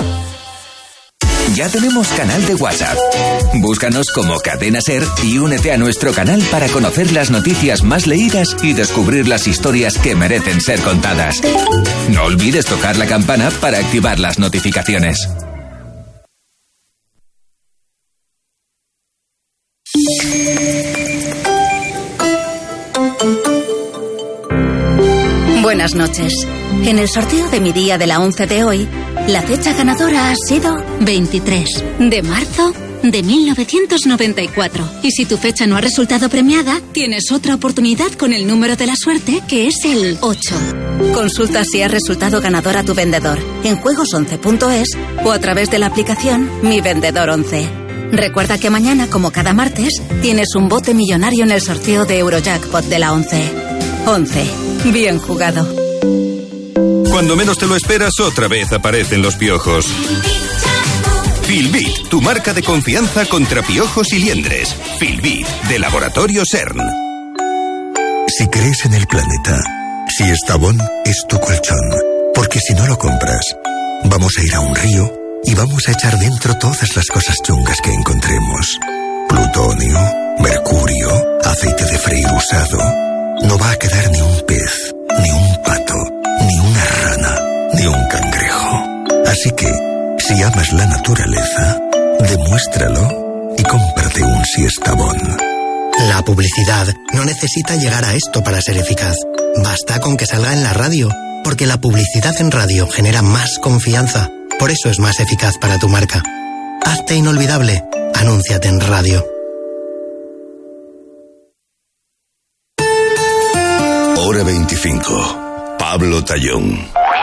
Ya tenemos canal de WhatsApp. Búscanos como Cadena SER y únete a nuestro canal para conocer las noticias más leídas y descubrir las historias que merecen ser contadas. No olvides tocar la campana para activar las notificaciones. Buenas noches. En el sorteo de mi día de la 11 de hoy, la fecha ganadora ha sido 23 de marzo de 1994. Y si tu fecha no ha resultado premiada, tienes otra oportunidad con el número de la suerte, que es el 8. Consulta si has resultado ganador a tu vendedor en juegos11.es o a través de la aplicación Mi Vendedor 11. Recuerda que mañana, como cada martes, tienes un bote millonario en el sorteo de Eurojackpot de la 11. 11. Bien jugado. Cuando menos te lo esperas, otra vez aparecen los piojos. Filbit, tu marca de confianza contra piojos y liendres. Filbit, de Laboratorio CERN. Si crees en el planeta, Siestabón es tu colchón. Porque si no lo compras, vamos a ir a un río y vamos a echar dentro todas las cosas chungas que encontremos. Plutonio, mercurio, aceite de freír usado. No va a quedar ni un pez, ni un pato, ni una rana, ni un cangrejo. Así que, si amas la naturaleza, demuéstralo y cómprate un Siestabón. La publicidad no necesita llegar a esto para ser eficaz. Basta con que salga en la radio, porque la publicidad en radio genera más confianza. Por eso es más eficaz para tu marca. Hazte inolvidable. Anúnciate en radio. Hora 25. Pablo Tallón.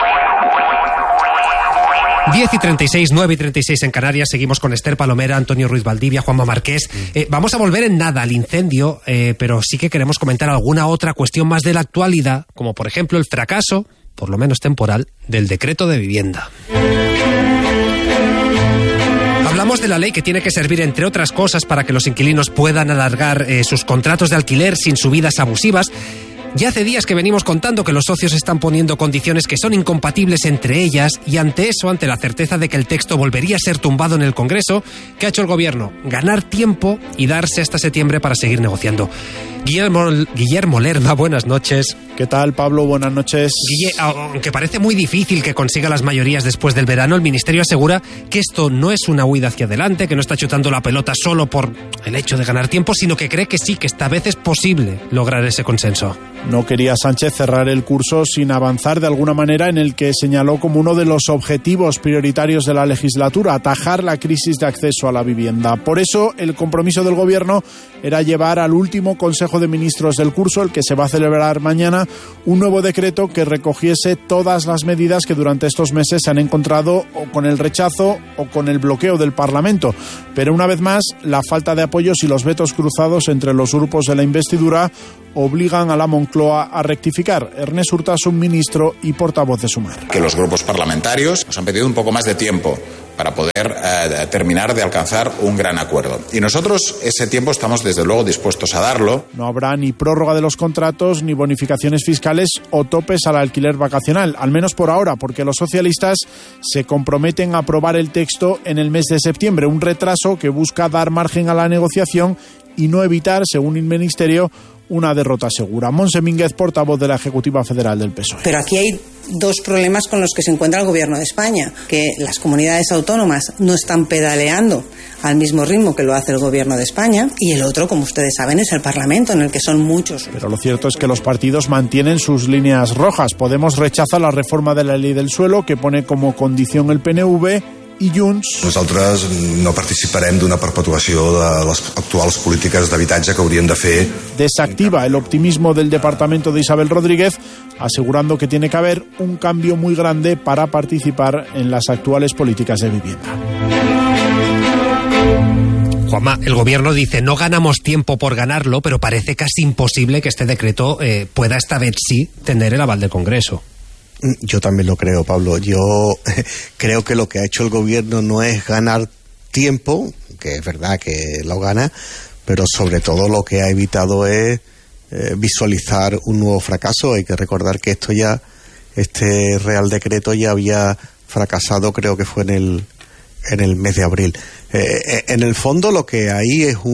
10:36, 9:36 en Canarias. Seguimos con Esther Palomera, Antonio Ruiz Valdivia, Juanma Marqués. Vamos a volver en nada al incendio, pero sí que queremos comentar alguna otra cuestión más de la actualidad, como por ejemplo el fracaso, por lo menos temporal, del decreto de vivienda. Hablamos Hablamos de la ley que tiene que servir, entre otras cosas, para que los inquilinos puedan alargar sus contratos de alquiler sin subidas abusivas. Ya hace días que venimos contando que los socios están poniendo condiciones que son incompatibles entre ellas, y ante eso, ante la certeza de que el texto volvería a ser tumbado en el Congreso, ¿qué ha hecho el Gobierno? Ganar tiempo y darse hasta septiembre para seguir negociando. Guillermo Lerma, buenas noches. ¿Qué tal, Pablo? Buenas noches. Guille, aunque parece muy difícil que consiga las mayorías después del verano, el Ministerio asegura que esto no es una huida hacia adelante, que no está chutando la pelota solo por el hecho de ganar tiempo, sino que cree que sí, que esta vez es posible lograr ese consenso. No quería Sánchez cerrar el curso sin avanzar de alguna manera en el que señaló como uno de los objetivos prioritarios de la legislatura, atajar la crisis de acceso a la vivienda. Por eso, el compromiso del Gobierno era llevar al último Consejo de Ministros del curso, el que se va a celebrar mañana, un nuevo decreto que recogiese todas las medidas que durante estos meses se han encontrado o con el rechazo o con el bloqueo del Parlamento. Pero una vez más, la falta de apoyos y los vetos cruzados entre los grupos de la investidura obligan a la Moncloa a rectificar. Ernest Urtasun, ministro y portavoz de Sumar. Que los grupos parlamentarios nos han pedido un poco más de tiempo para poder terminar de alcanzar un gran acuerdo. Y nosotros ese tiempo estamos desde luego dispuestos a darlo. No habrá ni prórroga de los contratos, ni bonificaciones fiscales o topes al alquiler vacacional, al menos por ahora, porque los socialistas se comprometen a aprobar el texto en el mes de septiembre, un retraso que busca dar margen a la negociación y no evitar, según el Ministerio, una derrota segura. Montse Mínguez, portavoz de la Ejecutiva Federal del PSOE. Pero aquí hay dos problemas con los que se encuentra el Gobierno de España, que las comunidades autónomas no están pedaleando al mismo ritmo que lo hace el Gobierno de España, y el otro, como ustedes saben, es el Parlamento, en el que son muchos. Pero lo cierto es que los partidos mantienen sus líneas rojas. Podemos rechaza la reforma de la ley del suelo, que pone como condición el PNV, i Junts. Nosaltres no participarem d'una perpetuació de les actuals polítiques d'habitatge que haurien de fer. Desactiva el optimismo del departamento de Isabel Rodríguez, asegurando que tiene que haber un cambio muy grande para participar en las actuales políticas de vivienda. Juanma, el Gobierno dice no ganamos tiempo por ganarlo, pero parece casi imposible que este decreto pueda esta vez sí tener el aval del Congreso. Yo también lo creo, Pablo. Yo creo que lo que ha hecho el Gobierno no es ganar tiempo, que es verdad que lo gana, pero sobre todo lo que ha evitado es visualizar un nuevo fracaso. Hay que recordar que este Real Decreto ya había fracasado, creo que fue en el mes de abril. En el fondo lo que hay es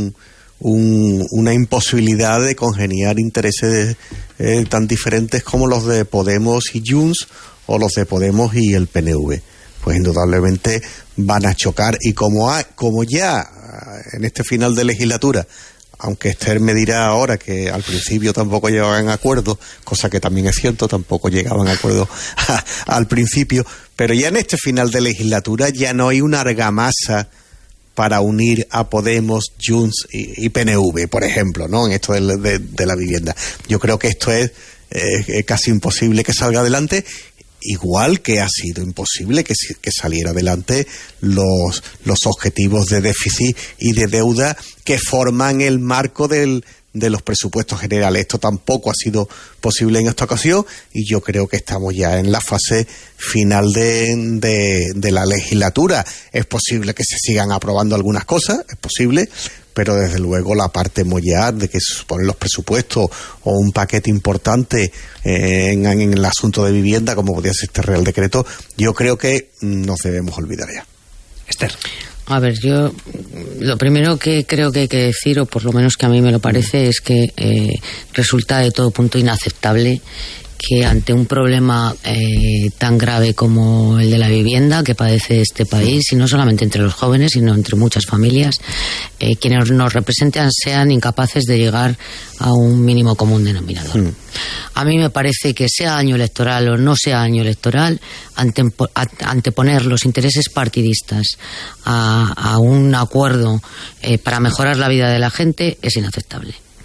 una imposibilidad de congeniar intereses tan diferentes como los de Podemos y Junts o los de Podemos y el PNV. Pues indudablemente van a chocar, y como ya en este final de legislatura, aunque Esther me dirá ahora que al principio tampoco llegaban a acuerdo, cosa que también es cierto, tampoco llegaban a acuerdo al principio, pero ya en este final de legislatura ya no hay una argamasa para unir a Podemos, Junts y PNV, por ejemplo, ¿no? En esto de la vivienda. Yo creo que esto es casi imposible que salga adelante, igual que ha sido imposible que saliera adelante los objetivos de déficit y de deuda que forman el marco de los presupuestos generales. Esto tampoco ha sido posible en esta ocasión, y yo creo que estamos ya en la fase final de la legislatura. Es posible que se sigan aprobando algunas cosas, es posible, pero desde luego la parte mollar de que se suponen los presupuestos o un paquete importante en el asunto de vivienda, como podría ser este Real Decreto, yo creo que nos debemos olvidar ya. Esther. A ver, yo lo primero que creo que hay que decir, o por lo menos que a mí me lo parece, es que resulta de todo punto inaceptable que ante un problema tan grave como el de la vivienda que padece este país, y no solamente entre los jóvenes, sino entre muchas familias, quienes nos representan sean incapaces de llegar a un mínimo común denominador. A mí me parece que sea año electoral o no sea año electoral, anteponer los intereses partidistas a un acuerdo para mejorar la vida de la gente es inaceptable.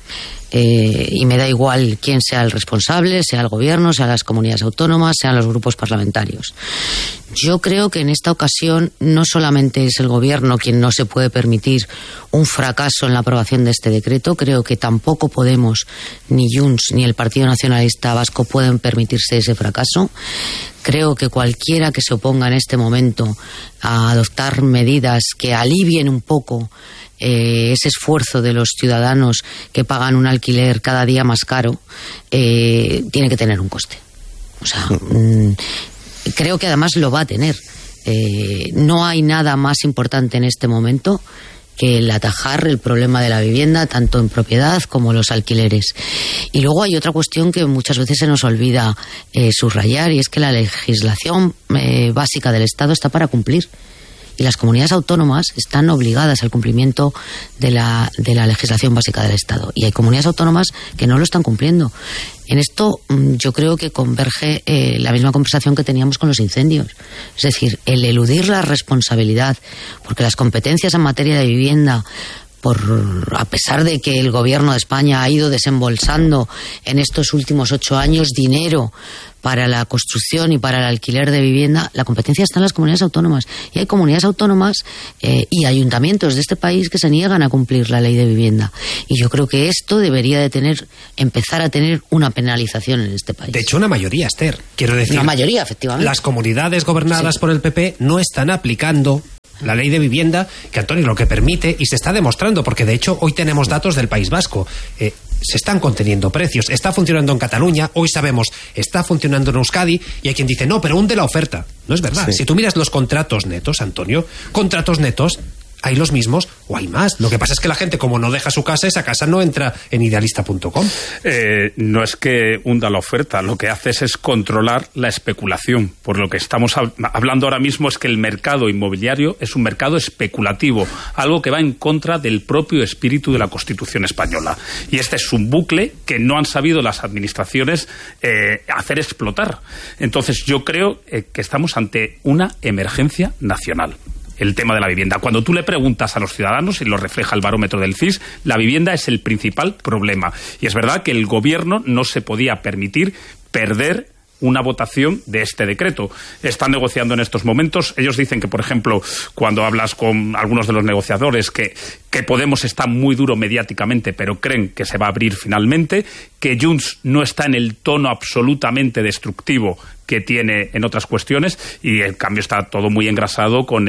y me da igual quién sea el responsable, sea el gobierno, sean las comunidades autónomas, sean los grupos parlamentarios. Yo creo que en esta ocasión no solamente es el gobierno quien no se puede permitir un fracaso en la aprobación de este decreto, creo que tampoco Podemos, ni Junts, ni el Partido Nacionalista Vasco pueden permitirse ese fracaso. Creo que cualquiera que se oponga en este momento a adoptar medidas que alivien un poco ese esfuerzo de los ciudadanos que pagan un alquiler cada día más caro, tiene que tener un coste. O sea, creo que además lo va a tener. No hay nada más importante en este momento que el atajar el problema de la vivienda, tanto en propiedad como los alquileres. Y luego hay otra cuestión que muchas veces se nos olvida subrayar, y es que la legislación básica del Estado está para cumplir. Y las comunidades autónomas están obligadas al cumplimiento de la legislación básica del Estado. Y hay comunidades autónomas que no lo están cumpliendo. En esto yo creo que converge la misma conversación que teníamos con los incendios. Es decir, el eludir la responsabilidad, porque las competencias en materia de vivienda, a pesar de que el gobierno de España ha ido desembolsando en estos últimos 8 años dinero para la construcción y para el alquiler de vivienda, la competencia está en las comunidades autónomas. Y hay comunidades autónomas y ayuntamientos de este país que se niegan a cumplir la ley de vivienda. Y yo creo que esto debería de empezar a tener una penalización en este país. De hecho, una mayoría, Esther. Quiero decir, una mayoría, efectivamente. Las comunidades gobernadas por el PP no están aplicando la ley de vivienda, que, Antonio, lo que permite, y se está demostrando, porque de hecho hoy tenemos datos del País Vasco, se están conteniendo precios, está funcionando en Cataluña, hoy sabemos, está funcionando en Euskadi, y hay quien dice, no, pero hunde la oferta. No es verdad. Sí. Si tú miras los contratos netos, Antonio, contratos netos, hay los mismos o hay más. Lo que pasa es que la gente, como no deja su casa, esa casa no entra en idealista.com. No es que hunda la oferta, lo que haces es controlar la especulación. Por lo que estamos hablando ahora mismo es que el mercado inmobiliario es un mercado especulativo, algo que va en contra del propio espíritu de la Constitución española. Y este es un bucle que no han sabido las administraciones hacer explotar. Entonces yo creo que estamos ante una emergencia nacional. El tema de la vivienda. Cuando tú le preguntas a los ciudadanos, y lo refleja el barómetro del CIS, la vivienda es el principal problema. Y es verdad que el gobierno no se podía permitir perder una votación de este decreto. Están negociando en estos momentos. Ellos dicen que, por ejemplo, cuando hablas con algunos de los negociadores, que Podemos está muy duro mediáticamente, pero creen que se va a abrir finalmente, que Junts no está en el tono absolutamente destructivo que tiene en otras cuestiones, y en cambio está todo muy engrasado con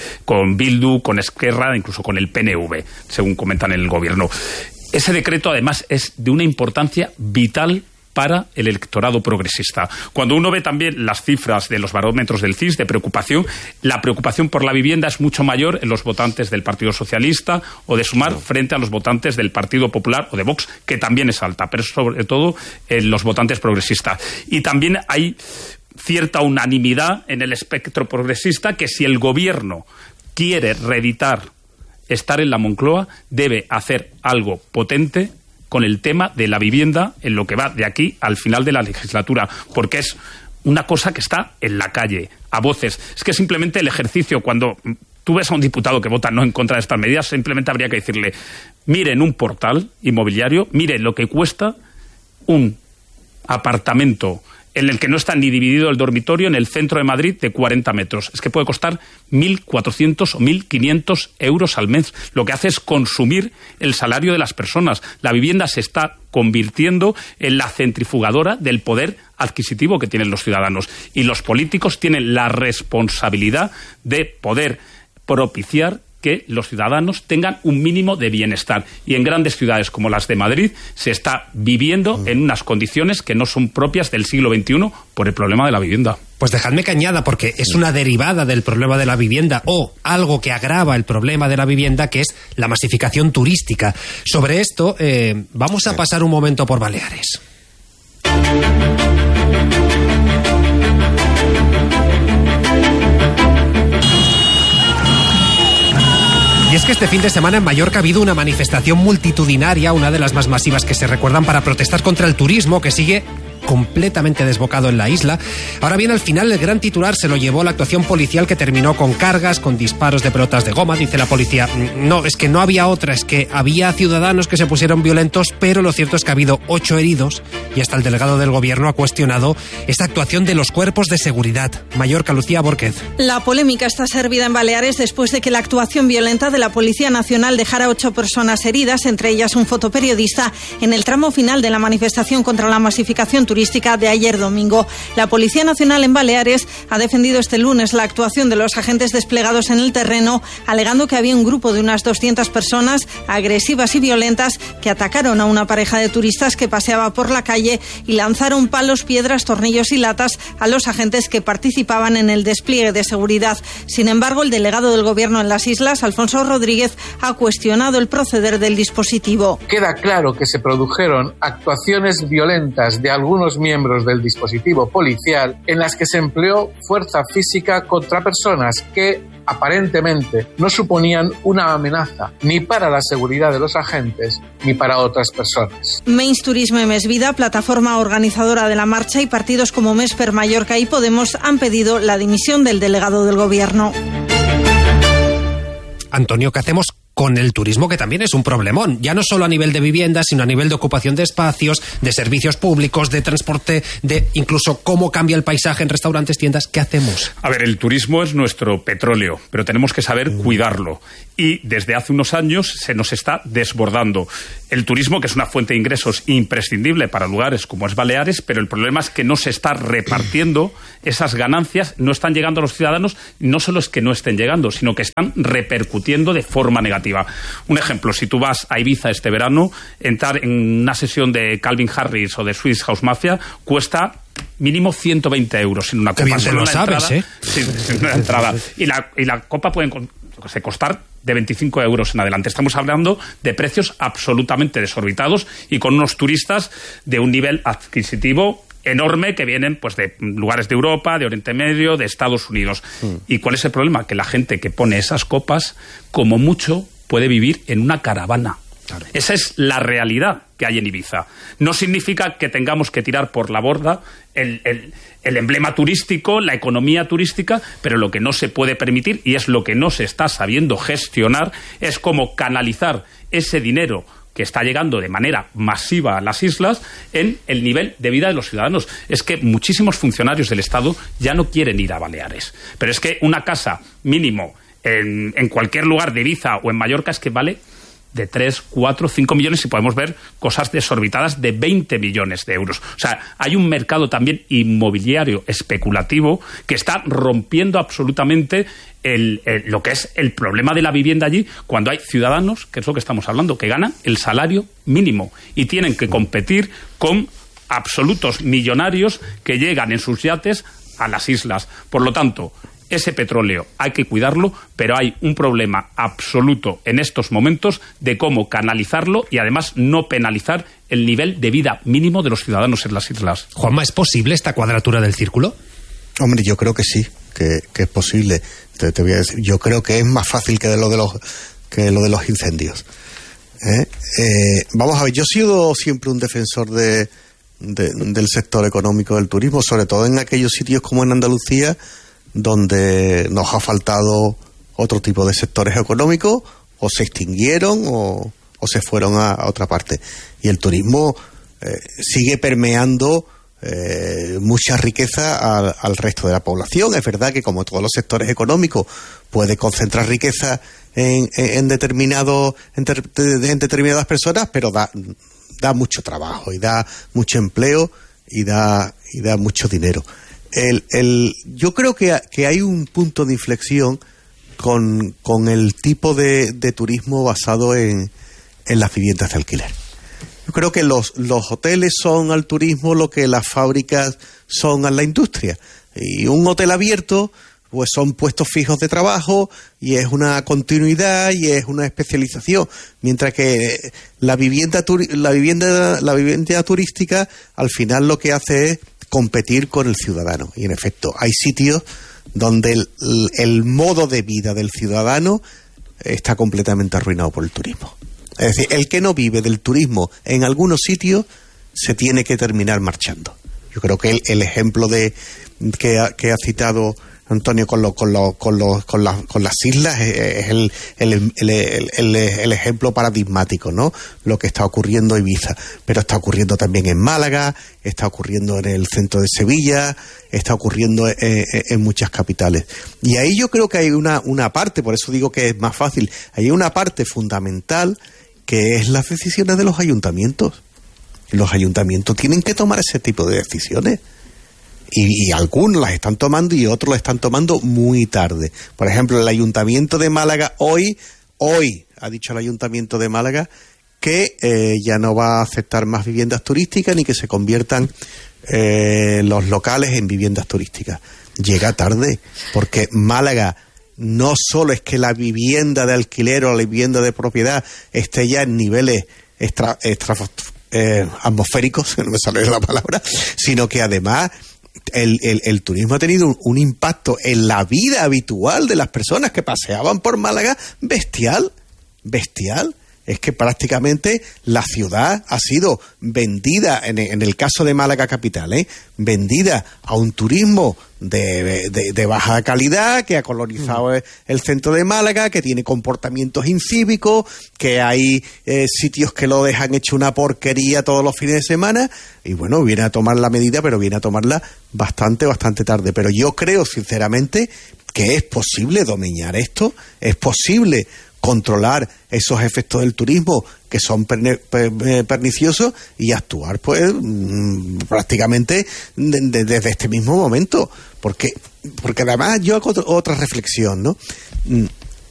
Bildu, con Esquerra, incluso con el PNV, según comentan en el gobierno. Ese decreto, además, es de una importancia vital para el electorado progresista. Cuando uno ve también las cifras de los barómetros del CIS de preocupación, la preocupación por la vivienda es mucho mayor en los votantes del Partido Socialista o de Sumar frente a los votantes del Partido Popular o de Vox, que también es alta, pero sobre todo en los votantes progresistas. Y también hay cierta unanimidad en el espectro progresista que si el gobierno quiere reeditar estar en la Moncloa, debe hacer algo potente con el tema de la vivienda en lo que va de aquí al final de la legislatura, porque es una cosa que está en la calle, a voces. Es que simplemente el ejercicio, cuando tú ves a un diputado que vota no en contra de estas medidas, simplemente habría que decirle, mire en un portal inmobiliario, mire lo que cuesta un apartamento en el que no está ni dividido el dormitorio en el centro de Madrid de 40 metros. Es que puede costar 1.400 o 1.500 euros al mes. Lo que hace es consumir el salario de las personas. La vivienda se está convirtiendo en la centrifugadora del poder adquisitivo que tienen los ciudadanos. Y los políticos tienen la responsabilidad de poder propiciar que los ciudadanos tengan un mínimo de bienestar. Y en grandes ciudades como las de Madrid se está viviendo en unas condiciones que no son propias del siglo XXI por el problema de la vivienda. Pues dejadme que añada, porque es una derivada del problema de la vivienda o algo que agrava el problema de la vivienda, que es la masificación turística. Sobre esto vamos a pasar un momento por Baleares. Y es que este fin de semana en Mallorca ha habido una manifestación multitudinaria, una de las más masivas que se recuerdan, para protestar contra el turismo, que sigue completamente desbocado en la isla. Ahora bien, al final el gran titular se lo llevó la actuación policial, que terminó con cargas, con disparos de pelotas de goma. Dice la policía, no, es que no había otra, es que había ciudadanos que se pusieron violentos, pero lo cierto es que ha habido 8 heridos y hasta el delegado del gobierno ha cuestionado esta actuación de los cuerpos de seguridad. Mallorca, Lucía Bórquez. La polémica está servida en Baleares después de que la actuación violenta de la Policía Nacional dejara 8 personas heridas, entre ellas un fotoperiodista, en el tramo final de la manifestación contra la masificación turística de ayer domingo. La Policía Nacional en Baleares ha defendido este lunes la actuación de los agentes desplegados en el terreno, alegando que había un grupo de unas 200 personas agresivas y violentas que atacaron a una pareja de turistas que paseaba por la calle y lanzaron palos, piedras, tornillos y latas a los agentes que participaban en el despliegue de seguridad. Sin embargo, el delegado del Gobierno en las islas, Alfonso Rodríguez, ha cuestionado el proceder del dispositivo. Queda claro que se produjeron actuaciones violentas de algunos miembros del dispositivo policial en las que se empleó fuerza física contra personas que aparentemente no suponían una amenaza ni para la seguridad de los agentes ni para otras personas. Menys Turisme Més Vida, plataforma organizadora de la marcha, y partidos como Mesper, Mallorca y Podemos han pedido la dimisión del delegado del Gobierno. Antonio, ¿qué hacemos con el turismo, que también es un problemón? Ya no solo a nivel de viviendas, sino a nivel de ocupación de espacios, de servicios públicos, de transporte, de incluso cómo cambia el paisaje en restaurantes, tiendas. ¿Qué hacemos? A ver, el turismo es nuestro petróleo, pero tenemos que saber cuidarlo. Y desde hace unos años se nos está desbordando. El turismo, que es una fuente de ingresos imprescindible para lugares como es Baleares, pero el problema es que no se está repartiendo esas ganancias, no están llegando a los ciudadanos. No solo es que no estén llegando, sino que están repercutiendo de forma negativa. Un ejemplo, si tú vas a Ibiza este verano, entrar en una sesión de Calvin Harris o de Swiss House Mafia cuesta mínimo 120 euros en una copa. Qué bien te lo sabes, ¿eh? Sí, en una entrada. Y la copa puede costar de 25 euros en adelante. Estamos hablando de precios absolutamente desorbitados y con unos turistas de un nivel adquisitivo enorme que vienen pues de lugares de Europa, de Oriente Medio, de Estados Unidos. ¿Y cuál es el problema? Que la gente que pone esas copas, como mucho, puede vivir en una caravana. Claro. Esa es la realidad que hay en Ibiza. No significa que tengamos que tirar por la borda el emblema turístico, la economía turística, pero lo que no se puede permitir, y es lo que no se está sabiendo gestionar, es cómo canalizar ese dinero que está llegando de manera masiva a las islas en el nivel de vida de los ciudadanos. Es que muchísimos funcionarios del Estado ya no quieren ir a Baleares. Pero es que una casa mínimo en cualquier lugar de Ibiza o en Mallorca es que vale de 3, 4, 5 millones y podemos ver cosas desorbitadas de 20 millones de euros. O sea, hay un mercado también inmobiliario especulativo que está rompiendo absolutamente lo que es el problema de la vivienda allí, cuando hay ciudadanos, que es lo que estamos hablando, que ganan el salario mínimo y tienen que competir con absolutos millonarios que llegan en sus yates a las islas. Por lo tanto, ese petróleo hay que cuidarlo, pero hay un problema absoluto en estos momentos de cómo canalizarlo y además no penalizar el nivel de vida mínimo de los ciudadanos en las islas. Juanma, ¿es posible esta cuadratura del círculo? Hombre, yo creo que sí, que es posible. Te voy a decir, yo creo que es más fácil que lo de los incendios. Vamos a ver, yo he sido siempre un defensor del sector económico del turismo, sobre todo en aquellos sitios como en Andalucía, donde nos ha faltado otro tipo de sectores económicos, o se extinguieron o se fueron a otra parte. Y el turismo sigue permeando mucha riqueza al resto de la población. Es verdad que, como todos los sectores económicos, puede concentrar riqueza en determinadas personas, pero da mucho trabajo y da mucho empleo y da mucho dinero. Yo creo que hay un punto de inflexión con el tipo de turismo basado en las viviendas de alquiler. Yo creo que los hoteles son al turismo lo que las fábricas son a la industria. Y un hotel abierto, pues son puestos fijos de trabajo y es una continuidad y es una especialización. Mientras que la vivienda turística al final lo que hace es competir con el ciudadano. Y en efecto, hay sitios donde el modo de vida del ciudadano está completamente arruinado por el turismo. Es decir, el que no vive del turismo en algunos sitios se tiene que terminar marchando. Yo creo que el ejemplo que ha citado Antonio con las islas es el ejemplo paradigmático, ¿no? Lo que está ocurriendo en Ibiza, pero está ocurriendo también en Málaga, está ocurriendo en el centro de Sevilla, está ocurriendo en muchas capitales. Y ahí yo creo que hay una parte, por eso digo que es más fácil, hay una parte fundamental que es las decisiones de los ayuntamientos. Los ayuntamientos tienen que tomar ese tipo de decisiones. Y algunos las están tomando y otros las están tomando muy tarde. Por ejemplo, el Ayuntamiento de Málaga hoy ha dicho el Ayuntamiento de Málaga que ya no va a aceptar más viviendas turísticas ni que se conviertan los locales en viviendas turísticas. Llega tarde, porque Málaga no solo es que la vivienda de alquiler o la vivienda de propiedad esté ya en niveles atmosféricos, no me sale la palabra, sino que además el turismo ha tenido un impacto en la vida habitual de las personas que paseaban por Málaga bestial. Es que prácticamente la ciudad ha sido vendida, en el caso de Málaga capital, vendida a un turismo de baja calidad, que ha colonizado el centro de Málaga, que tiene comportamientos incívicos, que hay sitios que lo dejan hecho una porquería todos los fines de semana, y bueno, viene a tomar la medida, pero viene a tomarla bastante tarde. Pero yo creo, sinceramente, que es posible domeñar esto, es posible controlar esos efectos del turismo que son perniciosos y actuar pues prácticamente desde este mismo momento, porque además yo hago otra reflexión, ¿no?